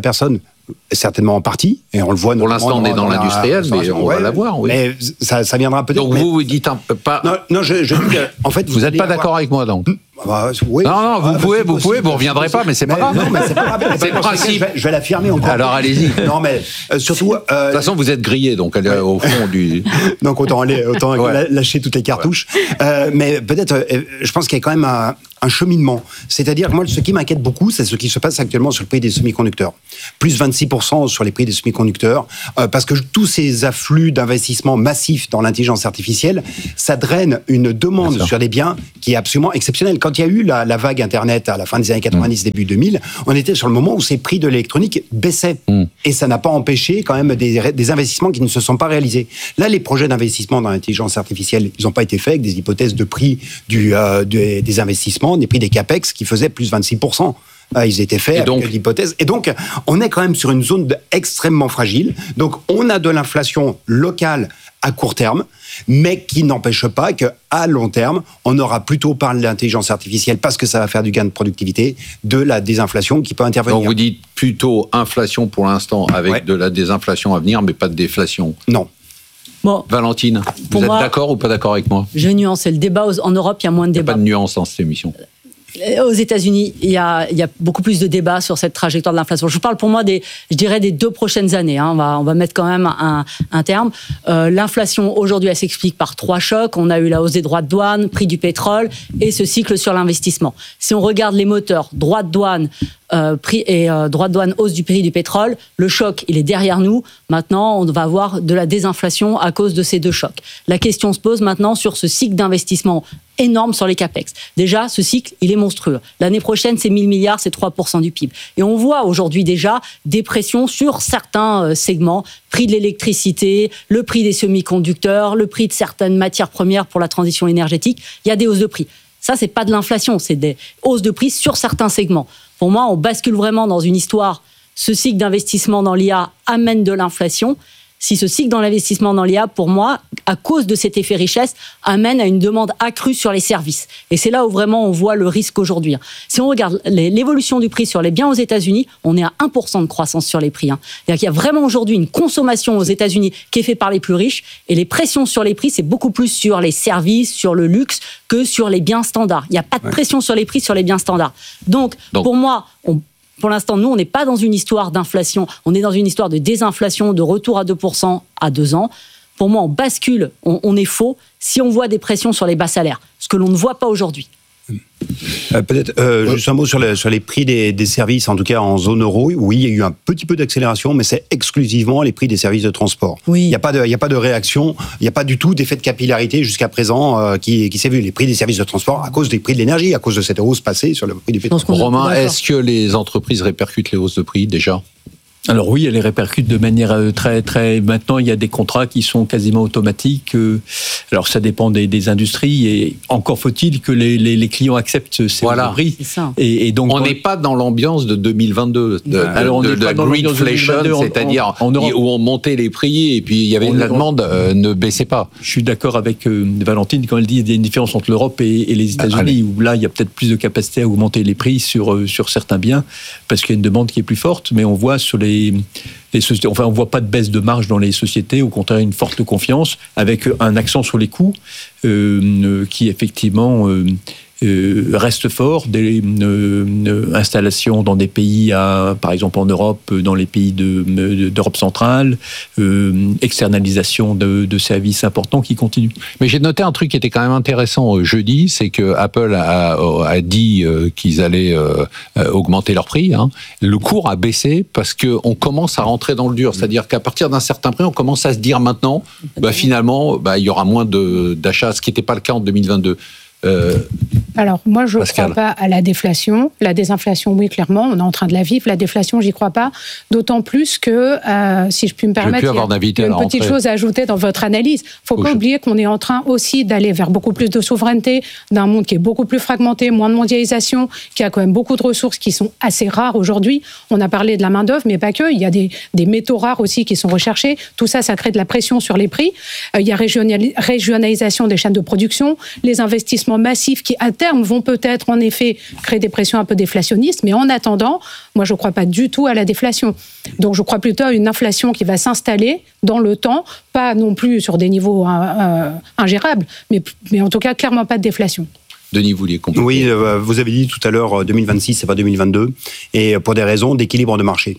certainement en partie, et on le voit. Pour l'instant, on est dans l'industriel, mais on va l'avoir. Oui. Mais ça viendra peut-être. Donc vous dites pas. Non, je dis que, en fait, vous n'êtes pas d'accord avec moi, donc. Oui. Non, vous pouvez, vous reviendrez pas, mais c'est pas grave. Non, mais c'est pas grave. C'est le principe. Je vais l'affirmer encore. Alors allez-y. Non, mais surtout. De toute façon, vous êtes grillé, donc au fond du. Donc autant lâcher toutes les cartouches. Mais peut-être, je pense qu'il y a quand même un cheminement. C'est-à-dire que moi, ce qui m'inquiète beaucoup, c'est ce qui se passe actuellement sur le prix des semi-conducteurs. Plus 26% sur les prix des semi-conducteurs, parce que tous ces afflux d'investissements massifs dans l'intelligence artificielle, ça draine une demande sur les biens qui est absolument exceptionnelle. Quand il y a eu la vague Internet à la fin des années 90, début 2000, on était sur le moment où ces prix de l'électronique baissaient. Et ça n'a pas empêché quand même des investissements qui ne se sont pas réalisés. Là, les projets d'investissement dans l'intelligence artificielle, ils n'ont pas été faits avec des hypothèses de prix des investissements, des prix des capex qui faisaient plus 26%. Ils étaient faits avec l'hypothèse. Et donc, on est quand même sur une zone extrêmement fragile. Donc, on a de l'inflation locale à court terme, mais qui n'empêche pas qu'à long terme, on aura plutôt par l'intelligence artificielle, parce que ça va faire du gain de productivité, de la désinflation qui peut intervenir. Donc, vous dites plutôt inflation pour l'instant, avec de la désinflation à venir, mais pas de déflation. Non. Bon, Valentine, vous êtes d'accord ou pas d'accord avec moi? Je vais nuancer le débat. En Europe, il y a moins de débats. Il n'y a pas de nuance dans cette émission. Aux États-Unis, il y a beaucoup plus de débats sur cette trajectoire de l'inflation. Je parle pour moi des 2 prochaines années. On va mettre quand même un terme. L'inflation aujourd'hui, elle s'explique par 3 chocs. On a eu la hausse des droits de douane, prix du pétrole et ce cycle sur l'investissement. Si on regarde les moteurs, droits de douane, droits de douane, hausse du prix du pétrole, le choc, il est derrière nous. Maintenant, on va avoir de la désinflation à cause de ces 2 chocs. La question se pose maintenant sur ce cycle d'investissement énorme sur les capex. Déjà, ce cycle, il est monstrueux. L'année prochaine, c'est 1000 milliards, c'est 3% du PIB. Et on voit aujourd'hui déjà des pressions sur certains segments, prix de l'électricité, le prix des semi-conducteurs, le prix de certaines matières premières pour la transition énergétique. Il y a des hausses de prix. Ça, c'est pas de l'inflation, c'est des hausses de prix sur certains segments. Pour moi, on bascule vraiment dans une histoire. Ce cycle d'investissement dans l'IA amène de l'inflation. Si ce cycle dans l'investissement dans l'IA, pour moi, à cause de cet effet richesse, amène à une demande accrue sur les services. Et c'est là où vraiment on voit le risque aujourd'hui. Si on regarde l'évolution du prix sur les biens aux États-Unis, on est à 1% de croissance sur les prix. C'est-à-dire qu'il y a vraiment aujourd'hui une consommation aux États-Unis qui est faite par les plus riches, et les pressions sur les prix, c'est beaucoup plus sur les services, sur le luxe, que sur les biens standards. Il n'y a pas de pression sur les prix sur les biens standards. Donc pour moi, pour l'instant, nous, on n'est pas dans une histoire d'inflation, on est dans une histoire de désinflation, de retour à 2% à 2 ans. Pour moi, on bascule, on est faux si on voit des pressions sur les bas salaires, ce que l'on ne voit pas aujourd'hui. Peut-être juste un mot sur les prix des services, en tout cas en zone euro. Oui, il y a eu un petit peu d'accélération, mais c'est exclusivement les prix des services de transport. Oui. Il n'y a pas de réaction, il n'y a pas du tout d'effet de capillarité jusqu'à présent qui s'est vu. Les prix des services de transport à cause des prix de l'énergie, à cause de cette hausse passée sur le prix du pétrole. Romain, est-ce que les entreprises répercutent les hausses de prix déjà ? Alors oui, elle les répercute de manière très... Maintenant, il y a des contrats qui sont quasiment automatiques. Alors ça dépend des industries, et encore faut-il que les clients acceptent ces prix. Et donc, on n'est pas dans l'ambiance de 2022, de la greedflation, c'est-à-dire où on montait les prix et puis il y avait la demande ne baissait pas. Je suis d'accord avec Valentine quand elle dit qu'il y a une différence entre l'Europe et les États-Unis, où là, il y a peut-être plus de capacité à augmenter les prix sur certains biens, parce qu'il y a une demande qui est plus forte, mais on voit sur les sociétés, enfin, on ne voit pas de baisse de marge dans les sociétés, au contraire, une forte confiance, avec un accent sur les coûts qui, effectivement, reste fort. Des installations dans des pays, par exemple en Europe, dans les pays d'Europe centrale, externalisation de services importants qui continuent. Mais j'ai noté un truc qui était quand même intéressant jeudi, c'est que Apple a dit qu'ils allaient augmenter leur prix. Le cours a baissé parce qu'on commence à rentrer dans le dur. C'est-à-dire qu'à partir d'un certain prix, on commence à se dire maintenant, finalement, il y aura moins d'achats, ce qui n'était pas le cas en 2022. Alors, moi, je ne crois pas à la déflation. La désinflation, oui, clairement, on est en train de la vivre. La déflation, j'y crois pas. D'autant plus que, si je puis me permettre, il y a une petite chose à ajouter dans votre analyse. Il ne faut pas oublier qu'on est en train aussi d'aller vers beaucoup plus de souveraineté, d'un monde qui est beaucoup plus fragmenté, moins de mondialisation, qui a quand même beaucoup de ressources qui sont assez rares aujourd'hui. On a parlé de la main-d'œuvre, mais pas que. Il y a des métaux rares aussi qui sont recherchés. Tout ça, ça crée de la pression sur les prix. Il y a régionalisation des chaînes de production, les investissements d'investissements massifs qui, à terme, vont peut-être, en effet, créer des pressions un peu déflationnistes. Mais en attendant, moi, je ne crois pas du tout à la déflation. Donc, je crois plutôt à une inflation qui va s'installer dans le temps, pas non plus sur des niveaux ingérables, mais en tout cas, clairement pas de déflation. Denis, vous vouliez compléter ? Oui, vous avez dit tout à l'heure 2026, c'est pas 2022, et pour des raisons d'équilibre de marché.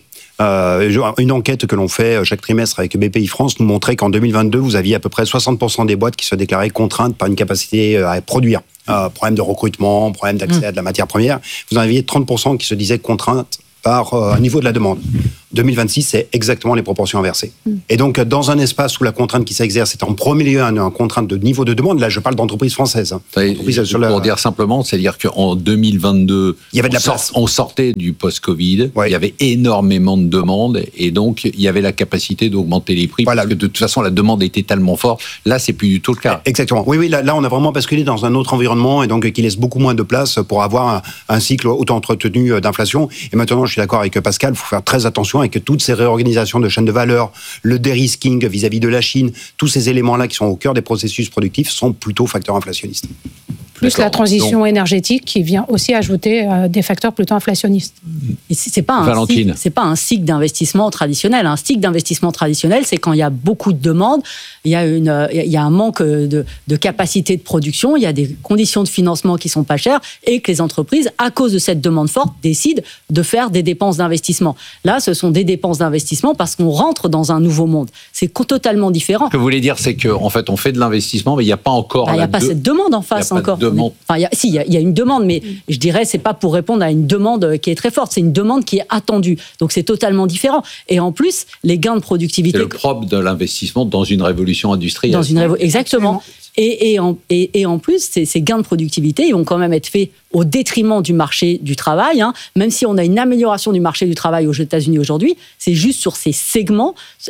Une enquête que l'on fait chaque trimestre avec BPI France nous montrait qu'en 2022, vous aviez à peu près 60% des boîtes qui se déclaraient contraintes par une capacité à produire. Problème de recrutement, problème d'accès à de la matière première. Vous en aviez 30% qui se disaient contraintes par un niveau de la demande. 2026, c'est exactement les proportions inversées. Et donc, dans un espace où la contrainte qui s'exerce est en premier lieu une contrainte de niveau de demande, là, je parle d'entreprises françaises. Pour dire simplement, c'est-à-dire qu'en 2022, il y avait de la place. On sortait du post-Covid, il y avait énormément de demandes, et donc il y avait la capacité d'augmenter les prix, parce que de toute façon, la demande était tellement forte. Là, c'est plus du tout le cas. Exactement. Oui, là, on a vraiment basculé dans un autre environnement, et donc qui laisse beaucoup moins de place pour avoir un cycle autant entretenu d'inflation. Et maintenant, je suis d'accord avec Pascal, il faut faire très attention et que toutes ces réorganisations de chaînes de valeur, le dérisking vis-à-vis de la Chine, tous ces éléments-là qui sont au cœur des processus productifs sont plutôt facteurs inflationnistes. Plus la transition énergétique qui vient aussi ajouter des facteurs plutôt inflationnistes. C'est pas un cycle d'investissement traditionnel. Un cycle d'investissement traditionnel, c'est quand il y a beaucoup de demandes, il y a un manque de capacité de production, il y a des conditions de financement qui sont pas chères et que les entreprises, à cause de cette demande forte, décident de faire des dépenses d'investissement. Là, ce sont des dépenses d'investissement parce qu'on rentre dans un nouveau monde. C'est totalement différent. Ce que vous voulez dire, c'est qu'en fait, on fait de l'investissement, mais il n'y a pas encore... Il n'y a pas cette demande en face encore. Enfin, il y a une demande, mais je dirais c'est pas pour répondre à une demande qui est très forte, c'est une demande qui est attendue. Donc c'est totalement différent. Et en plus, les gains de productivité. C'est le propre de l'investissement dans une révolution industrielle. Exactement. Et en plus, ces gains de productivité, ils vont quand même être faits au détriment du marché du travail. Même si on a une amélioration du marché du travail aux États-Unis aujourd'hui, c'est juste sur ces segments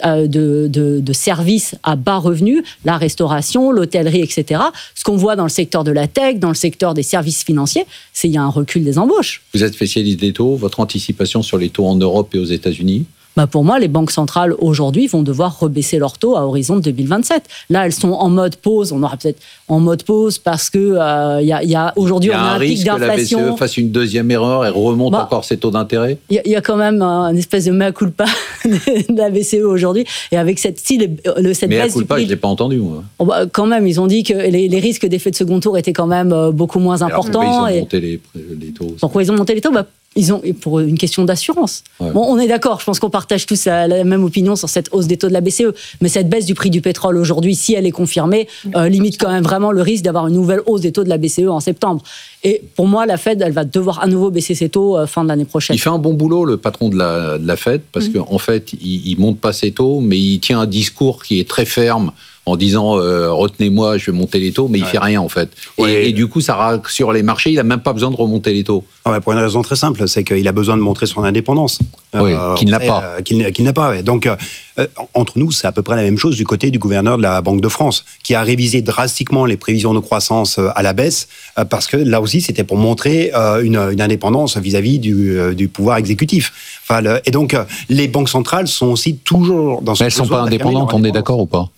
de services à bas revenus, la restauration, l'hôtellerie, etc. Ce qu'on voit dans le secteur de la tech, dans le secteur des services financiers, il y a un recul des embauches. Vous êtes spécialiste des taux. Votre anticipation sur les taux en Europe et aux États-Unis ? Pour moi, les banques centrales, aujourd'hui, vont devoir rebaisser leurs taux à horizon de 2027. Là, elles sont en mode pause. On aura peut-être en mode pause parce que aujourd'hui, on a un pic d'inflation. Il y a un risque que la BCE fasse une deuxième erreur et remonte encore ses taux d'intérêt. Il y a quand même une espèce de mea culpa de la BCE aujourd'hui. Et avec cette baisse mea culpa, je ne l'ai pas entendu, moi. Quand même, ils ont dit que les risques d'effet de second tour étaient quand même beaucoup moins importants. Pourquoi ils ont monté les taux? Pourquoi ils ont monté les taux? Pour une question d'assurance. Ouais. Bon, on est d'accord, je pense qu'on partage tous la même opinion sur cette hausse des taux de la BCE, mais cette baisse du prix du pétrole aujourd'hui, si elle est confirmée, limite quand même vraiment le risque d'avoir une nouvelle hausse des taux de la BCE en septembre. Et pour moi, la Fed, elle va devoir à nouveau baisser ses taux fin de l'année prochaine. Il fait un bon boulot, le patron de la Fed, parce qu'en fait, il monte pas ses taux, mais il tient un discours qui est très ferme, en disant retenez-moi, je vais monter les taux, mais il fait rien en fait. Et du coup, ça rassure les marchés, il a même pas besoin de remonter les taux. Pour une raison très simple, c'est qu'il a besoin de montrer son indépendance. Qu'il n'a pas. Qu'il n'a pas. Donc, entre nous, c'est à peu près la même chose du côté du gouverneur de la Banque de France, qui a révisé drastiquement les prévisions de croissance à la baisse, parce que là aussi, c'était pour montrer une indépendance vis-à-vis du pouvoir exécutif. Et donc, les banques centrales sont aussi toujours dans ce... Mais elles ne sont pas indépendantes, on est d'accord ou pas?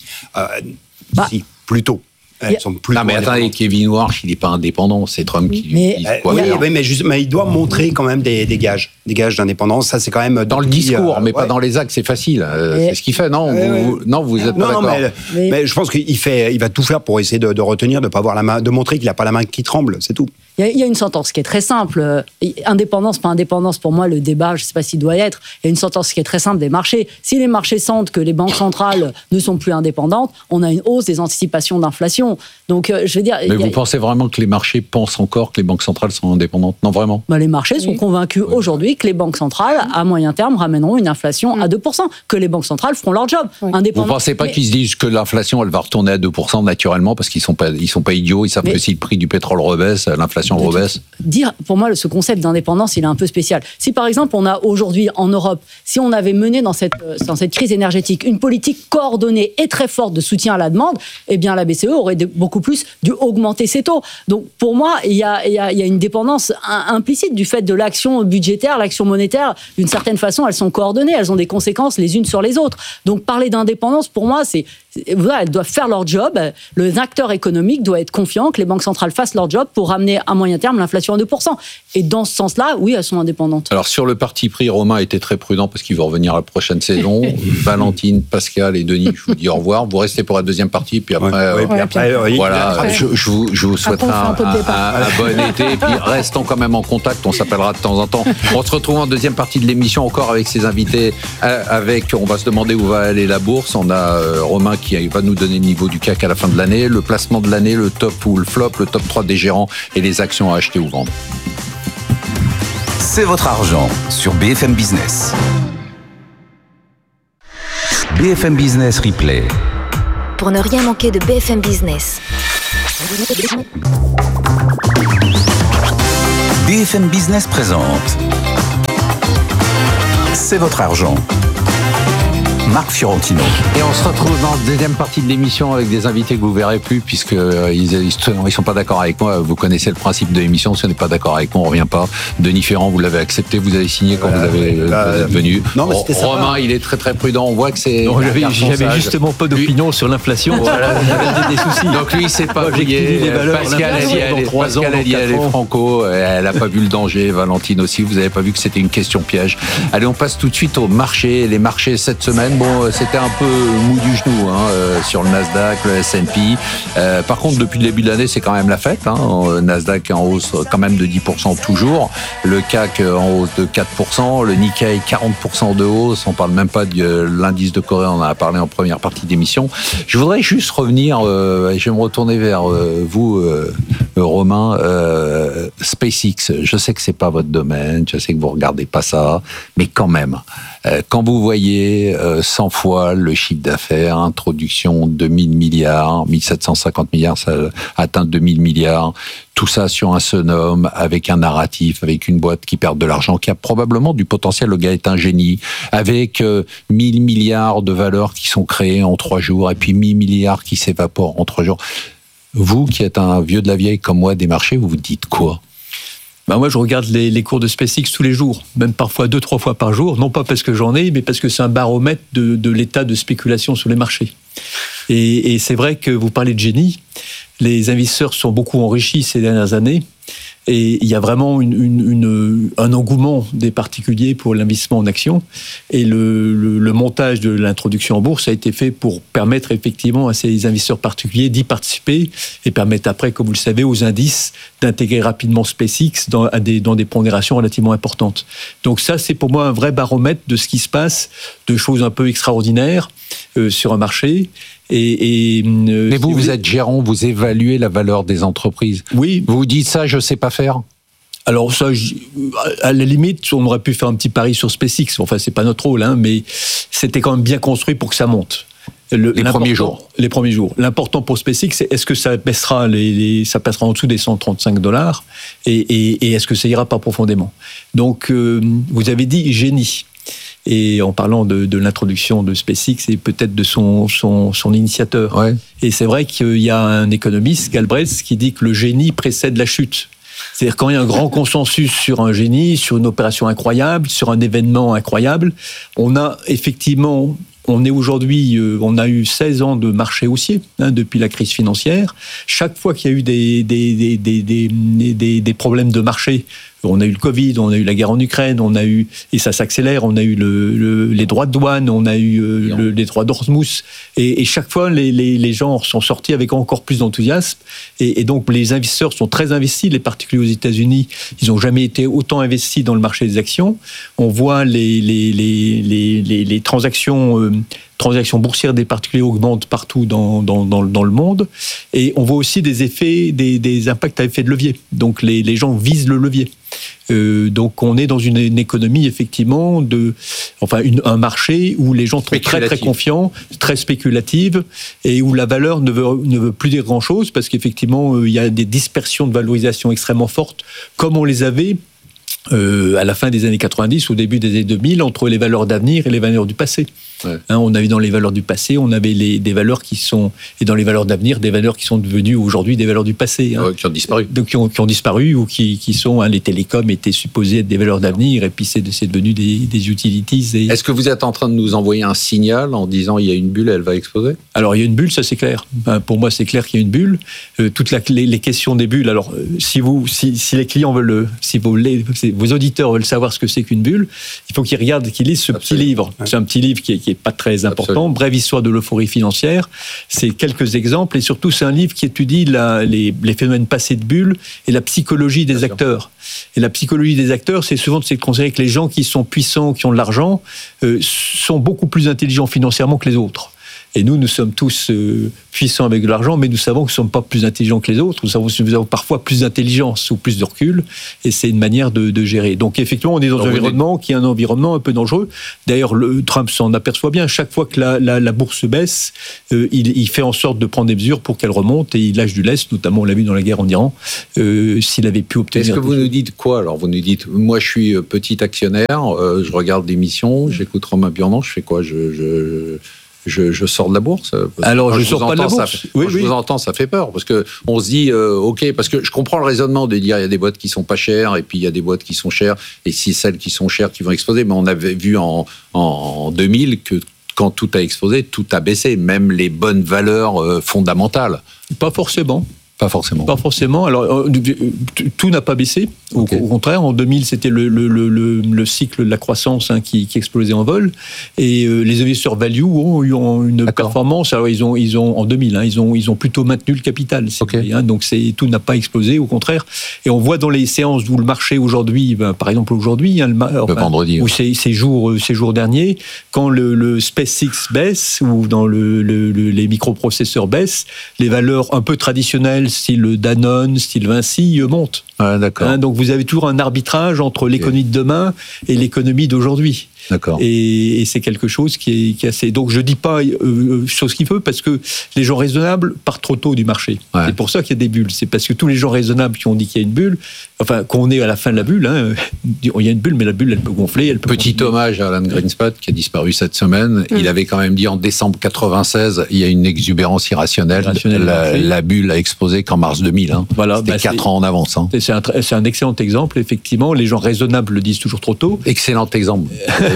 Si, plutôt. Elles sont plus. Non, mais attendez, Kevin Warsh, il n'est pas indépendant, c'est Trump qui lui dit quoi. Mais il doit montrer quand même des gages d'indépendance. Ça, c'est quand même. Dans le discours, mais pas dans les actes, c'est facile. C'est ce qu'il fait, non? Vous êtes pas d'accord? Mais je pense qu'il va tout faire pour essayer de retenir, de pas avoir la main, de montrer qu'il n'a pas la main qui tremble, c'est tout. Il y a une sentence qui est très simple. Indépendance, pas indépendance, pour moi, le débat, je ne sais pas s'il doit y être. Il y a une sentence qui est très simple des marchés. Si les marchés sentent que les banques centrales ne sont plus indépendantes, on a une hausse des anticipations d'inflation. Donc, je veux dire... Mais vous pensez vraiment que les marchés pensent encore que les banques centrales sont indépendantes? Non, vraiment? Les marchés sont convaincus aujourd'hui que les banques centrales, à moyen terme, ramèneront une inflation à 2%, que les banques centrales feront leur job. Vous ne pensez pas qu'ils se disent que l'inflation, elle va retourner à 2% naturellement, parce qu'ils sont pas idiots, ils savent que si le prix du pétrole rebaisse, l'inflation rebaisse. Pour moi, ce concept d'indépendance, il est un peu spécial. Si par exemple, on a aujourd'hui en Europe, si on avait mené dans cette crise énergétique une politique coordonnée et très forte de soutien à la demande, eh bien la BCE aurait beaucoup beaucoup plus dû augmenter ses taux. Donc pour moi, il y a une dépendance implicite du fait de l'action budgétaire, l'action monétaire. D'une certaine façon, elles sont coordonnées, elles ont des conséquences les unes sur les autres. Donc parler d'indépendance, pour moi, elles doivent faire leur job. Les acteurs économiques doivent être confiants que les banques centrales fassent leur job pour ramener à moyen terme l'inflation à 2%. Et dans ce sens-là, oui, elles sont indépendantes. Alors sur le parti pris, Romain était très prudent parce qu'il va revenir la prochaine saison. Valentine, Pascal et Denis, je vous dis au revoir. Vous restez pour la deuxième partie, puis après, voilà, je vous souhaiterai un bon été. Et puis restons quand même en contact. On s'appellera de temps en temps. On se retrouve en deuxième partie de l'émission encore avec ses invités. On va se demander où va aller la bourse. On a Romain qui va nous donner le niveau du CAC à la fin de l'année, le placement de l'année, le top ou le flop, le top 3 des gérants et les actions à acheter ou vendre. C'est votre argent sur BFM Business. BFM Business Replay. Pour ne rien manquer de BFM Business. BFM Business présente C'est votre argent. Marc Fiorentino. Et on se retrouve dans la deuxième partie de l'émission avec des invités que vous verrez plus puisque ils sont pas d'accord avec moi. Vous connaissez le principe de l'émission. Si on n'est pas d'accord avec moi, on revient pas. Denis Ferrand, vous l'avez accepté, vous avez signé quand vous êtes venu. Non, Romain, il est très très prudent. On voit que c'est. J'avais justement pas d'opinion sur l'inflation. Voilà, j'avais des soucis. Donc lui, c'est pas oublié. Pascal, elle y est franco. Elle a pas vu le danger. Valentine aussi. Vous avez pas vu que c'était une question piège. Allez, on passe tout de suite au marché. Les marchés cette semaine. Bon, c'était un peu mou du genou sur le Nasdaq, le S&P. Par contre, depuis le début de l'année, c'est quand même la fête. Nasdaq en hausse quand même de 10% toujours. Le CAC en hausse de 4%. Le Nikkei 40% de hausse. On parle même pas de l'indice de Corée. On en a parlé en première partie d'émission. Je voudrais juste revenir, et je vais me retourner vers vous, Romain. SpaceX, je sais que c'est pas votre domaine. Je sais que vous regardez pas ça. Mais quand même, quand vous voyez 100 fois le chiffre d'affaires, introduction 2000 milliards, 1750 milliards, ça atteint 2000 milliards, tout ça sur un seul homme, avec un narratif, avec une boîte qui perd de l'argent, qui a probablement du potentiel, le gars est un génie, avec 1000 milliards de valeurs qui sont créées en 3 jours, et puis 1000 milliards qui s'évaporent en 3 jours. Vous, qui êtes un vieux de la vieille comme moi des marchés, vous vous dites quoi ? Moi, je regarde les cours de SpaceX tous les jours, même parfois 2-3 fois par jour, non pas parce que j'en ai, mais parce que c'est un baromètre de l'état de spéculation sur les marchés. Et c'est vrai que vous parlez de génie, les investisseurs sont beaucoup enrichis ces dernières années, et il y a vraiment un engouement des particuliers pour l'investissement en actions. Et le montage de l'introduction en bourse a été fait pour permettre effectivement à ces investisseurs particuliers d'y participer et permettre après, comme vous le savez, aux indices d'intégrer rapidement SpaceX dans des pondérations relativement importantes. Donc ça, c'est pour moi un vrai baromètre de ce qui se passe, de choses un peu extraordinaires sur un marché. Mais vous êtes gérant, vous évaluez la valeur des entreprises. Oui. Vous dites ça, je sais pas faire. Alors ça, à la limite, on aurait pu faire un petit pari sur SpaceX. Enfin, c'est pas notre rôle, mais c'était quand même bien construit pour que ça monte. Les premiers jours. Les premiers jours. L'important pour SpaceX, c'est est-ce que ça baissera ça passera en dessous des $135 et est-ce que ça ira pas profondément. Donc, vous avez dit génie. Et en parlant de l'introduction de SpaceX et peut-être de son initiateur. Ouais. Et c'est vrai qu'il y a un économiste, Galbraith, qui dit que le génie précède la chute. C'est-à-dire quand il y a un grand consensus sur un génie, sur une opération incroyable, sur un événement incroyable, on a effectivement... On est aujourd'hui, on a eu 16 ans de marché haussier depuis la crise financière. Chaque fois qu'il y a eu des problèmes de marché, on a eu le Covid, on a eu la guerre en Ukraine, on a eu, et ça s'accélère, on a eu les droits de douane, on a eu les droits d'Ormuz, et chaque fois les gens sont sortis avec encore plus d'enthousiasme, et donc les investisseurs sont très investis, les particuliers aux États-Unis, ils n'ont jamais été autant investis dans le marché des actions. On voit les transactions boursières des particuliers augmentent partout dans le monde, et on voit aussi des effets, des impacts à effet de levier. Donc les gens visent le levier. Donc on est dans une économie effectivement un marché où les gens sont très très confiants, très spéculative, et où la valeur ne veut plus dire grand chose parce qu'effectivement il y a des dispersions de valorisation extrêmement fortes comme on les avait à la fin des années 90, au début des années 2000, entre les valeurs d'avenir et les valeurs du passé. Ouais. On avait dans les valeurs du passé, on avait des valeurs qui sont, et dans les valeurs d'avenir, des valeurs qui sont devenues aujourd'hui des valeurs du passé. Ouais, qui ont disparu. Donc, qui ont disparu ou qui sont, les télécoms étaient supposés être des valeurs d'avenir et puis c'est devenu des utilities. Est-ce que vous êtes en train de nous envoyer un signal en disant il y a une bulle, elle va exploser ? Alors il y a une bulle, ça c'est clair. Pour moi c'est clair qu'il y a une bulle. Toutes les questions des bulles, alors si les clients veulent, vos auditeurs veulent savoir ce que c'est qu'une bulle, il faut qu'ils regardent, qu'ils lisent ce petit livre. Ouais. C'est un petit livre qui est pas très important. Absolument. Brève histoire de l'euphorie financière. C'est quelques exemples et surtout c'est un livre qui étudie les phénomènes passés de bulles et la psychologie des acteurs. Et la psychologie des acteurs, c'est souvent de considérer que les gens qui sont puissants, qui ont de l'argent, sont beaucoup plus intelligents financièrement que les autres. Et nous sommes tous puissants avec de l'argent, mais nous savons que nous ne sommes pas plus intelligents que les autres. Nous avons parfois plus d'intelligence ou plus de recul, et c'est une manière de gérer. Donc effectivement, on est dans un environnement qui est un environnement un peu dangereux. D'ailleurs, Trump s'en aperçoit bien. Chaque fois que la bourse baisse, il fait en sorte de prendre des mesures pour qu'elle remonte, et il lâche du lest, notamment on l'a vu dans la guerre en Iran, s'il avait pu obtenir... Est-ce que vous nous dites quoi ? Alors vous nous dites, moi je suis petit actionnaire, je regarde l'émission, j'écoute Romain Burnand, je fais quoi ? Je sors de la bourse. Alors, je sors pas de la bourse. Je vous entends, ça fait peur. Parce qu'on se dit, OK, parce que je comprends le raisonnement de dire il y a des boîtes qui sont pas chères et puis il y a des boîtes qui sont chères et c'est celles qui sont chères qui vont exploser. Mais on avait vu en 2000 que quand tout a explosé, tout a baissé, même les bonnes valeurs fondamentales. Pas forcément. Pas forcément. Pas forcément. Alors, tout n'a pas baissé. Au contraire, en 2000, c'était le cycle de la croissance qui explosait en vol. Et les investisseurs value ont eu une performance. Alors, ils ont en 2000, ils ont plutôt maintenu le capital. Donc, tout n'a pas explosé, au contraire. Et on voit dans les séances où le marché aujourd'hui, par exemple aujourd'hui, le vendredi, ou ces jours derniers, quand le SpaceX baisse ou dans les microprocesseurs baissent, les valeurs un peu traditionnelles, style Danone, style Vinci, monte. Ah, d'accord. Donc vous avez toujours un arbitrage entre l'économie de demain et l'économie d'aujourd'hui. D'accord. Et c'est quelque chose qui est assez... Donc je dis pas chose qu'il veut, parce que les gens raisonnables partent trop tôt du marché. Ouais. C'est pour ça qu'il y a des bulles. C'est parce que tous les gens raisonnables qui ont dit qu'il y a une bulle, enfin qu'on est à la fin de la bulle, il y a une bulle, mais la bulle elle peut gonfler, elle peut... Petit hommage à Alan Greenspan qui a disparu cette semaine. Il avait quand même dit en décembre 96, il y a une exubérance irrationnelle. La bulle a explosé qu'en mars 2000. Voilà, c'était 4 ans en avance. C'est un excellent exemple, effectivement. Les gens raisonnables le disent toujours trop tôt. Excellent exemple.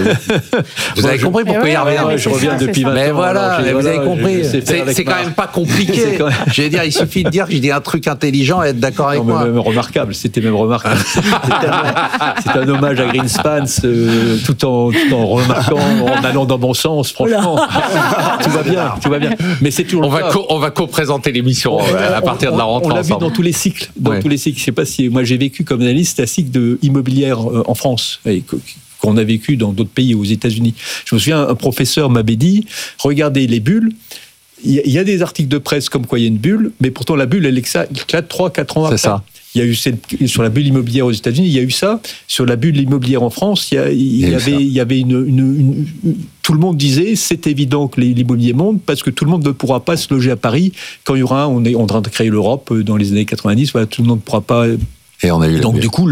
Vous avez compris pourquoi il revient. Je reviens depuis 20 ans. Mais voilà, vous avez compris. C'est quand même pas compliqué. Je veux dire, il suffit de dire que je dis un truc intelligent et être d'accord avec moi. C'était même remarquable. C'est un hommage à Greenspan, tout en remarquant, en allant dans mon sens, franchement. Tout va bien. Mais c'est toujours on va co-présenter l'émission à partir de la rentrée ensemble. On l'a vu dans tous les cycles. Tous les cycles. Je sais pas si moi j'ai vécu comme analyste un cycle immobilière en France. Qu'on a vécu dans d'autres pays, aux États-Unis. Je me souviens, un professeur m'avait dit, regardez les bulles, il y a des articles de presse comme quoi il y a une bulle, mais pourtant la bulle, elle éclate 3-4 ans après. C'est ça. Il y a eu sur la bulle immobilière aux États-Unis, il y a eu ça. Sur la bulle immobilière en France, il y avait tout le monde disait, c'est évident que l'immobilier monte parce que tout le monde ne pourra pas se loger à Paris quand il y aura, on est en train de créer l'Europe dans les années 90, voilà, tout le monde ne pourra pas... Et on a eu donc du coup,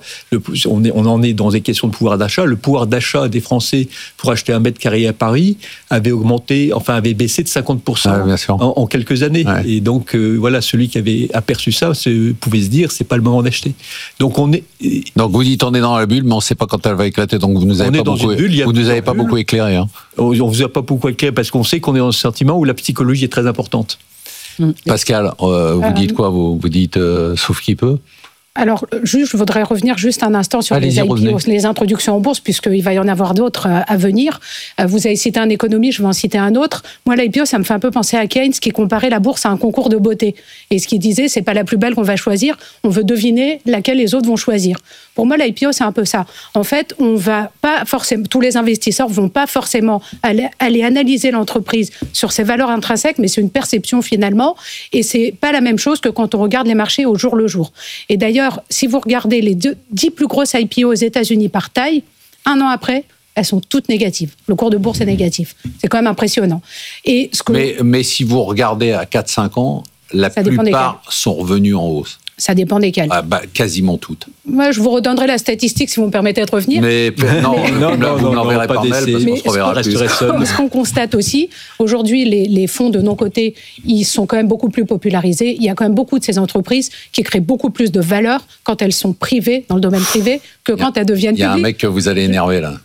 on en est dans des questions de pouvoir d'achat. Le pouvoir d'achat des Français pour acheter un mètre carré à Paris avait baissé de 50% en quelques années. Ouais. Et donc voilà, celui qui avait aperçu ça pouvait se dire, c'est pas le moment d'acheter. Donc vous dites on est dans la bulle, mais on ne sait pas quand elle va éclater. Donc vous nous avez pas beaucoup éclairé. On vous a pas beaucoup éclairé parce qu'on sait qu'on est dans ce sentiment où la psychologie est très importante. Pascal, vous dites quoi ? Vous dites sauf qui peut ? Alors, je voudrais revenir juste un instant sur les IPO, les introductions en bourse, puisqu'il va y en avoir d'autres à venir. Vous avez cité un économiste, je vais en citer un autre. Moi, l'IPO, ça me fait un peu penser à Keynes, qui comparait la bourse à un concours de beauté. Et ce qu'il disait, c'est pas la plus belle qu'on va choisir, on veut deviner laquelle les autres vont choisir. Pour moi, l'IPO, c'est un peu ça. En fait, on va pas forcément, tous les investisseurs vont pas forcément aller analyser l'entreprise sur ses valeurs intrinsèques, mais c'est une perception finalement. Et c'est pas la même chose que quand on regarde les marchés au jour le jour. Et d'ailleurs, si vous regardez les 10 plus grosses IPO aux États-Unis par taille, un an après, elles sont toutes négatives. Le cours de bourse est négatif. C'est quand même impressionnant. Mais si vous regardez à 4-5 ans, la plupart sont revenus en hausse. Ça dépend desquelles. Quasiment toutes. Moi, je vous redonnerai la statistique si vous me permettez de revenir. Mais vous n'enverrez pas mail parce qu'on se reverra plus. Ce qu'on constate aussi, aujourd'hui, les fonds de non-cotés, ils sont quand même beaucoup plus popularisés. Il y a quand même beaucoup de ces entreprises qui créent beaucoup plus de valeur quand elles sont privées, dans le domaine privé, que quand elles deviennent publiques. Il y a un mec que vous allez énerver là.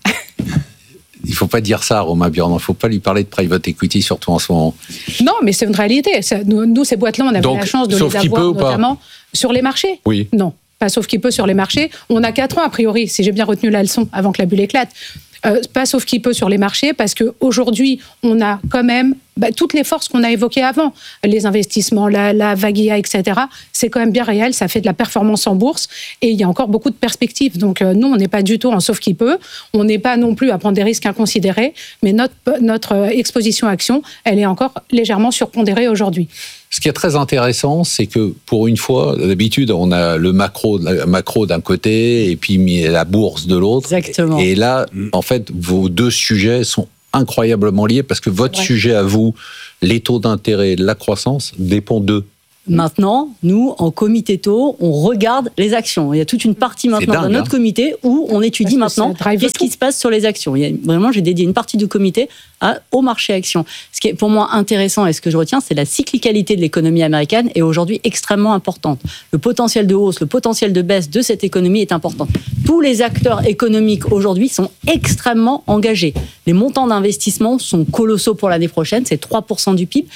Il ne faut pas dire ça à Romain Bjorn. Il ne faut pas lui parler de private equity, surtout en ce moment. Non, mais c'est une réalité. Nous, ces boîtes-là, on avait la chance de les avoir notamment sur les marchés. Oui. Non, pas sauf qu'il peut sur les marchés. On a 4 ans, a priori, si j'ai bien retenu la leçon, avant que la bulle éclate. Pas sauf qu'il peut sur les marchés, parce qu'aujourd'hui, on a quand même toutes les forces qu'on a évoquées avant, les investissements, la vague IA, etc., c'est quand même bien réel, ça fait de la performance en bourse, et il y a encore beaucoup de perspectives. Donc nous, on n'est pas du tout en sauf qui peut, on n'est pas non plus à prendre des risques inconsidérés, mais notre exposition action, elle est encore légèrement surpondérée aujourd'hui. Ce qui est très intéressant, c'est que pour une fois, d'habitude, on a le macro d'un côté et puis la bourse de l'autre. Exactement. Et là, en fait, vos deux sujets sont incroyablement liés parce que votre sujet à vous, les taux d'intérêt, la croissance, dépend d'eux. Maintenant, nous, en comité taux, on regarde les actions. Il y a toute une partie maintenant dans notre comité où on étudie maintenant qu'est-ce qui se passe sur les actions. Vraiment, j'ai dédié une partie du comité au marché actions. Ce qui est pour moi intéressant et ce que je retiens, c'est la cyclicalité de l'économie américaine est aujourd'hui extrêmement importante. Le potentiel de hausse, le potentiel de baisse de cette économie est important. Tous les acteurs économiques aujourd'hui sont extrêmement engagés. Les montants d'investissement sont colossaux pour l'année prochaine, c'est 3% du PIB.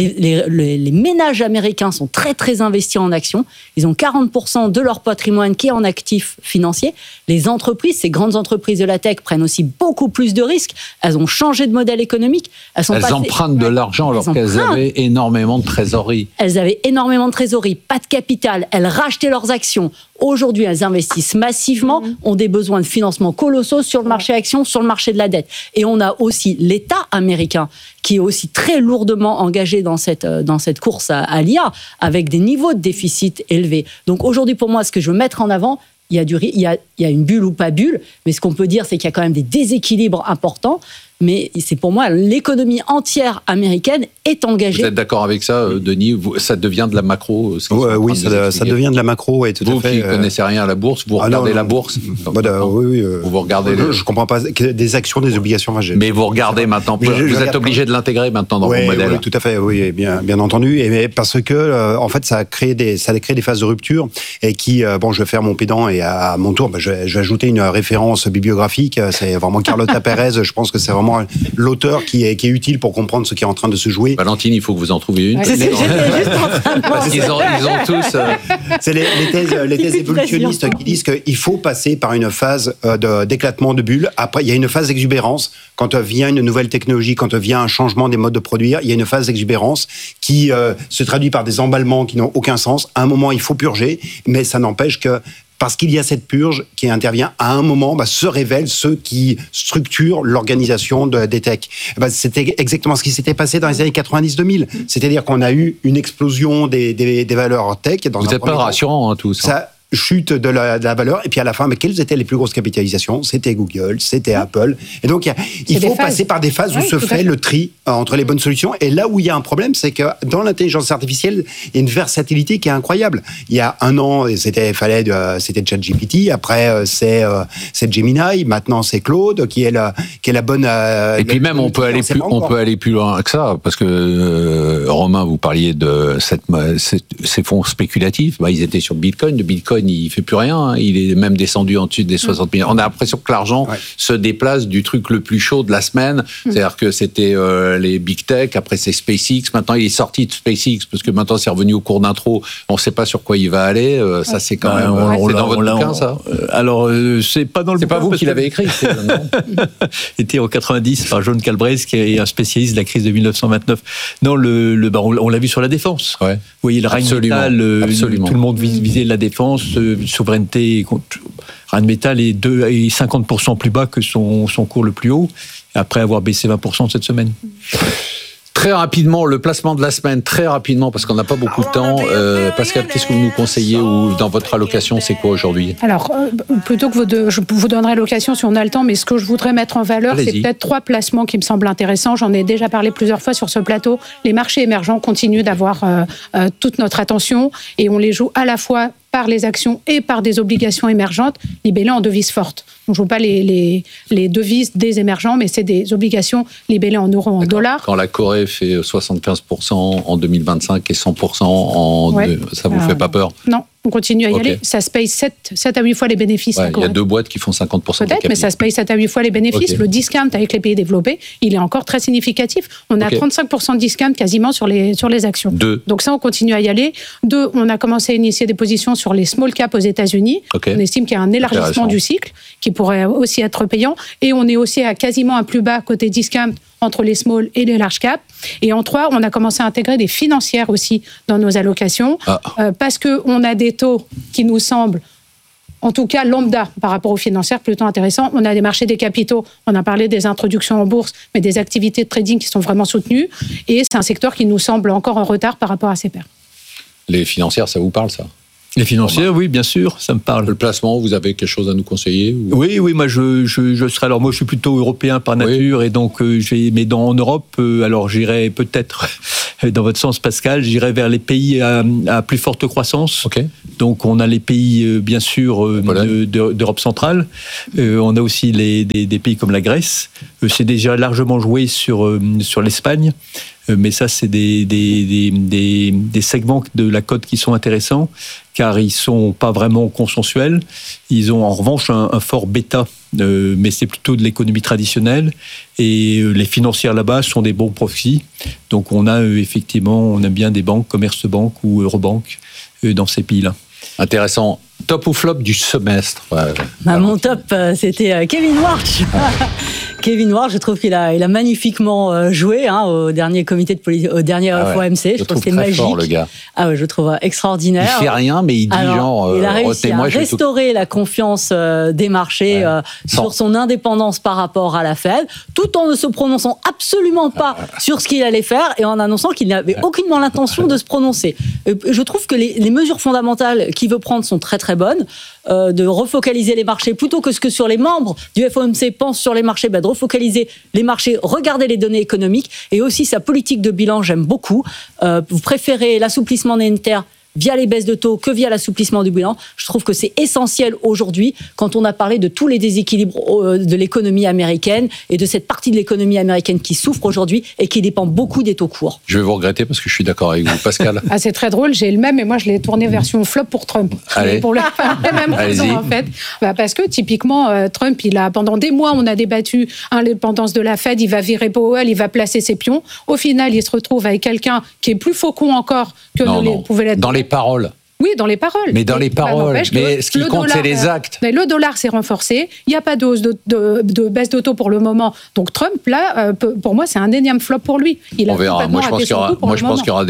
Les ménages américains sont très très investis en actions. Ils ont 40% de leur patrimoine qui est en actifs financiers. Les entreprises, ces grandes entreprises de la tech prennent aussi beaucoup plus de risques. Elles ont changé de modèle économique. Elles empruntent de l'argent alors qu'elles avaient énormément de trésorerie. Elles avaient énormément de trésorerie, pas de capital. Elles rachetaient leurs actions. Aujourd'hui, elles investissent massivement, ont des besoins de financement colossaux sur le marché actions, sur le marché de la dette. Et on a aussi l'État américain qui est aussi très lourdement engagé dans cette course à l'IA, avec des niveaux de déficit élevés. Donc aujourd'hui, pour moi, ce que je veux mettre en avant, il y a une bulle ou pas bulle, mais ce qu'on peut dire, c'est qu'il y a quand même des déséquilibres importants. Mais c'est pour moi, l'économie entière américaine est engagée. Vous êtes d'accord avec ça, Denis? Ça devient de la macro? Oui, ça devient de la macro. Et tout vous à fait, qui ne connaissez rien à la bourse, vous regardez la bourse? Oui. Vous regardez je ne comprends pas. Des actions, des obligations. Mais vous regardez maintenant. Vous êtes obligé de l'intégrer maintenant dans vos modèles. Oui, tout à fait. Oui, bien entendu. Et parce que, en fait, ça a créé des phases de rupture et qui, je vais faire mon pédant et à mon tour, je vais ajouter une référence bibliographique. C'est vraiment Carlota Pérez. Je pense que c'est vraiment l'auteur qui est utile pour comprendre ce qui est en train de se jouer. Valentine, il faut que vous en trouviez une. Parce qu'ils ont tous... C'est les thèses évolutionnistes qui disent qu'il faut passer par une phase d'éclatement de bulles. Après, il y a une phase d'exubérance. Quand vient une nouvelle technologie, quand vient un changement des modes de produire, il y a une phase d'exubérance qui se traduit par des emballements qui n'ont aucun sens. À un moment, il faut purger, mais ça n'empêche que parce qu'il y a cette purge qui intervient à un moment, se révèlent ceux qui structurent l'organisation des tech. C'était exactement ce qui s'était passé dans les années 90-2000. C'est-à-dire qu'on a eu une explosion des valeurs tech. Vous n'êtes pas rassurant, tout ça. Ça chute de la valeur, et puis à la fin, mais quelles étaient les plus grosses capitalisations? C'était Google, c'était Apple. Et donc, il faut passer par des phases où se fait le tri entre les bonnes solutions. Et là où il y a un problème, c'est que dans l'intelligence artificielle, il y a une versatilité qui est incroyable. Il y a un an, c'était ChatGPT, après c'est Gemini, maintenant c'est Claude qui est la bonne. Et puis même on peut aller plus loin que ça, parce que Romain, vous parliez de ces fonds spéculatifs. Ils étaient sur Bitcoin. De Bitcoin, il fait plus rien. Il est même descendu en dessus des 60 millions. On a l'impression que l'argent se déplace du truc le plus chaud de la semaine. C'est-à-dire que c'était les big tech, après c'est SpaceX. Maintenant, il est sorti de SpaceX parce que maintenant c'est revenu au cours d'intro. On ne sait pas sur quoi il va aller. Ça, c'est quand même. C'est dans votre bouquin, ça. Alors, c'est pas dans le. C'est pas vous qui l'avez écrit. C'était en 90 par John Galbraith, qui est un spécialiste de la crise de 1929. Non, on l'a vu sur la défense. Ouais. Vous voyez, le Rheinmetall, tout le monde visait la défense. Souveraineté, Rheinmetall est 50% plus bas que son cours le plus haut, après avoir baissé 20% cette semaine. Très rapidement, le placement de la semaine, très rapidement, parce qu'on n'a pas beaucoup de temps. Pascal, qu'est-ce que vous nous conseillez ou dans votre allocation, c'est quoi aujourd'hui? Alors, plutôt que je vous donnerai l'allocation si on a le temps, mais ce que je voudrais mettre en valeur, c'est peut-être 3 placements qui me semblent intéressants. J'en ai déjà parlé plusieurs fois sur ce plateau. Les marchés émergents continuent d'avoir toute notre attention et on les joue à la fois par les actions et par des obligations émergentes libellées en devises fortes. On ne joue pas les devises des émergents, mais c'est des obligations libellées en euros, en dollars. Quand la Corée fait 75% en 2025 et 100% ça vous fait pas peur? Non. On continue à y aller. Ça se paye 7 à 8 fois les bénéfices. Il y a 2 boîtes qui font 50%. Peut-être, mais ça se paye 7 à 8 fois les bénéfices. Okay. Le discount avec les pays développés, il est encore très significatif. On a 35% de discount quasiment sur les actions. 2. Donc ça, on continue à y aller. 2, on a commencé à initier des positions sur les small caps aux États-Unis. On estime qu'il y a un élargissement du cycle qui pourrait aussi être payant. Et on est aussi à quasiment un plus bas côté discount entre les small et les large cap. Et en 3, on a commencé à intégrer des financières aussi dans nos allocations, parce qu'on a des taux qui nous semblent, en tout cas lambda par rapport aux financières, plutôt intéressants. On a des marchés des capitaux, on a parlé des introductions en bourse, mais des activités de trading qui sont vraiment soutenues. Et c'est un secteur qui nous semble encore en retard par rapport à ses pairs. Les financières, ça vous parle, ça? Les financières, oui, bien sûr, ça me parle. Le placement, vous avez quelque chose à nous conseiller ou... Oui, moi je serais. Alors moi, je suis plutôt européen par nature, et donc mais en Europe, alors j'irai peut-être dans votre sens, Pascal, j'irai vers les pays à plus forte croissance. Donc on a les pays, bien sûr, d'Europe centrale. On a aussi des pays comme la Grèce. C'est déjà largement joué sur l'Espagne. Mais ça, c'est des segments de la cote qui sont intéressants, car ils sont pas vraiment consensuels. Ils ont en revanche un fort bêta, mais c'est plutôt de l'économie traditionnelle. Et les financières là-bas sont des bons profits. Donc on a effectivement, on aime bien des banques, Commerce Bank ou Eurobank dans ces pays-là. Intéressant. Top ou flop du semestre? Mon top, c'était Kevin Warsh. Kevin Warsh, je trouve qu'il a magnifiquement joué au dernier comité au dernier FOMC. Je trouve que c'était magique. Fort, le gars. Je le trouve extraordinaire. Il fait rien, mais il dit il a réussi à restaurer la confiance des marchés sur son indépendance par rapport à la Fed, tout en ne se prononçant absolument pas sur ce qu'il allait faire et en annonçant qu'il n'avait aucunement l'intention de se prononcer. Je trouve que les mesures fondamentales qu'il veut prendre sont très très bonnes. De refocaliser les marchés plutôt que ce que sur les membres du FOMC pensent sur les marchés, de refocaliser les marchés, regarder les données économiques et aussi sa politique de bilan, j'aime beaucoup. Vous préférez l'assouplissement monétaire via les baisses de taux que via l'assouplissement du bilan. Je trouve que c'est essentiel aujourd'hui quand on a parlé de tous les déséquilibres de l'économie américaine et de cette partie de l'économie américaine qui souffre aujourd'hui et qui dépend beaucoup des taux courts. Je vais vous regretter parce que je suis d'accord avec vous, Pascal. C'est très drôle, j'ai le même, mais moi je l'ai tourné version flop pour Trump. Allez. Pour la même raison en fait. Parce que typiquement Trump, pendant des mois on a débattu l'indépendance de la Fed, il va virer Powell, il va placer ses pions. Au final, il se retrouve avec quelqu'un qui est plus faucon encore que pouvait l'être. Dans les paroles. Oui, dans les paroles. Mais dans les paroles. Mais ce qui compte, c'est les actes. Mais le dollar s'est renforcé. Il n'y a pas de baisse de taux pour le moment. Donc Trump, là, pour moi, c'est un énième flop pour lui. On verra. Moi, je pense qu'il y aura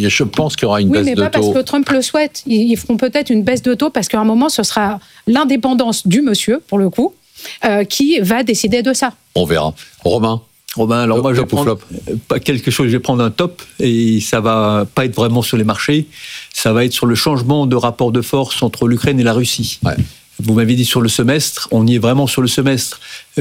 une baisse de taux. Oui, mais pas parce que Trump le souhaite. Ils feront peut-être une baisse de taux parce qu'à un moment, ce sera l'indépendance du monsieur, pour le coup, qui va décider de ça. On verra. Romain, alors moi je vais prendre quelque chose, je vais prendre un top et ça va pas être vraiment sur les marchés, ça va être sur le changement de rapport de force entre l'Ukraine et la Russie. Vous m'avez dit sur le semestre, on y est vraiment sur le semestre.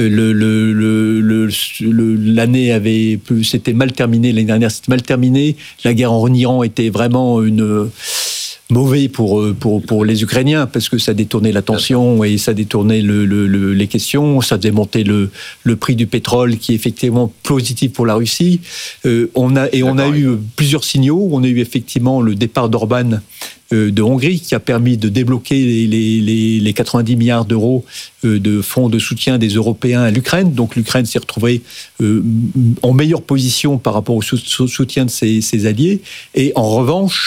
L'année c'était mal terminé, l'année dernière c'était mal terminé. La guerre en Iran était vraiment mauvais pour les Ukrainiens parce que ça détournait l'attention et ça détournait les questions, ça faisait monter le prix du pétrole qui est effectivement positif pour la Russie. On a eu plusieurs signaux. On a eu effectivement le départ d'Orban de Hongrie qui a permis de débloquer les 90 milliards d'euros de fonds de soutien des Européens à l'Ukraine. Donc l'Ukraine s'est retrouvée en meilleure position par rapport au soutien de ses alliés. Et en revanche,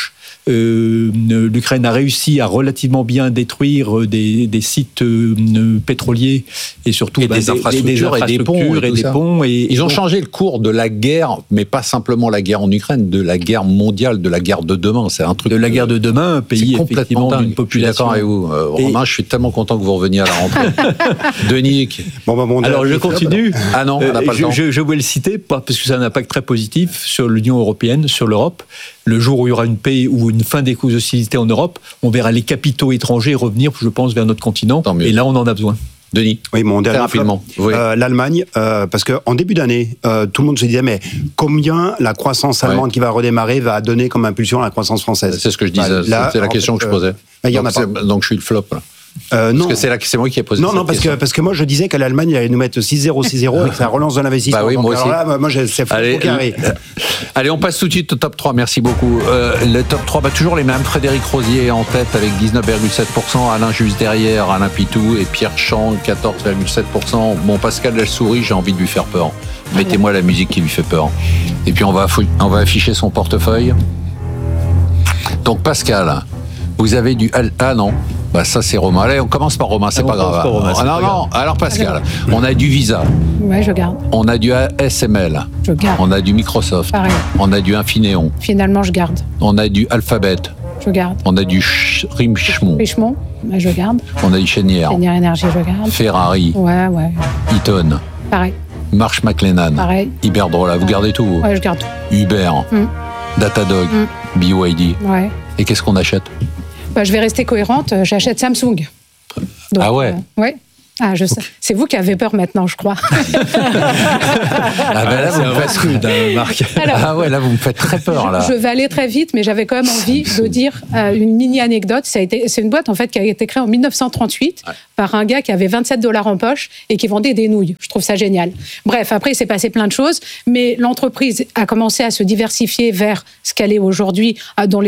l'Ukraine a réussi à relativement bien détruire des sites pétroliers et surtout des infrastructures et des ponts. Ils ont changé le cours de la guerre, mais pas simplement la guerre en Ukraine, de la guerre mondiale, de la guerre de demain. C'est un truc de la guerre de demain, un pays effectivement d'une population. Je suis d'accord avec vous. Romain, je suis tellement content que vous reveniez à la rentrée. Denis. Alors je continue. Ah non, on n'a pas le temps. Je vais le citer, parce que ça a un impact très positif sur l'Union européenne, sur l'Europe. Le jour où il y aura une paix ou une fin des hostilités en Europe, on verra les capitaux étrangers revenir, je pense, vers notre continent. Et là, on en a besoin. Denis. Oui, mon dernier rapidement. Oui. L'Allemagne, parce qu'en début d'année, tout le monde se disait, mais combien la croissance allemande qui va redémarrer va donner comme impulsion à la croissance française? C'est ce que je disais. C'est la question que je posais. Donc je suis le flop, là. Non. Parce que c'est moi qui ai posé cette question. parce que moi je disais que l'Allemagne allait nous mettre 6-0 et que ça relance de l'investissement. Bah oui, moi aussi. Alors là, c'est faux carré. Allez, on passe tout de suite au top 3. Merci beaucoup. Le top 3, toujours les mêmes. Frédéric Rosier en tête avec 19,7%. Alain juste derrière, Alain Pitou et Pierre Chang, 14,7%. Bon, Pascal Lelsouris, j'ai envie de lui faire peur. Mettez-moi la musique qui lui fait peur. Et puis on va afficher son portefeuille. Donc Pascal, vous avez du... Ah non. Ça c'est Romain. Allez, on commence par Romain, c'est pas grave. Non. Alors Pascal, on a du Visa. Ouais, je garde. On a du ASML. Je garde. On a du Microsoft. Pareil. On a du Infineon. Finalement, je garde. On a du Alphabet. Je garde. On a du Richemont. Richemont, je garde. On a du Cheniere. Cheniere Énergie, je garde. Ferrari. Ouais. Eaton. Pareil. Marsh McLennan. Pareil. Iberdrola, vous gardez tout? Ouais, je garde tout. Uber. Datadog. BYD. Ouais. Et qu'est-ce qu'on achète? Je vais rester cohérente, j'achète Samsung. Donc, ah ouais ouais. Ah, je sais. C'est vous qui avez peur maintenant, je crois. Là, vous me faites rude, Marc. Alors, là, vous me faites très peur. Là. Je vais aller très vite, mais j'avais quand même envie de dire une mini-anecdote. C'est une boîte, en fait, qui a été créée en 1938 par un gars qui avait $27 en poche et qui vendait des nouilles. Je trouve ça génial. Bref, après, il s'est passé plein de choses, mais l'entreprise a commencé à se diversifier vers ce qu'elle est aujourd'hui dans les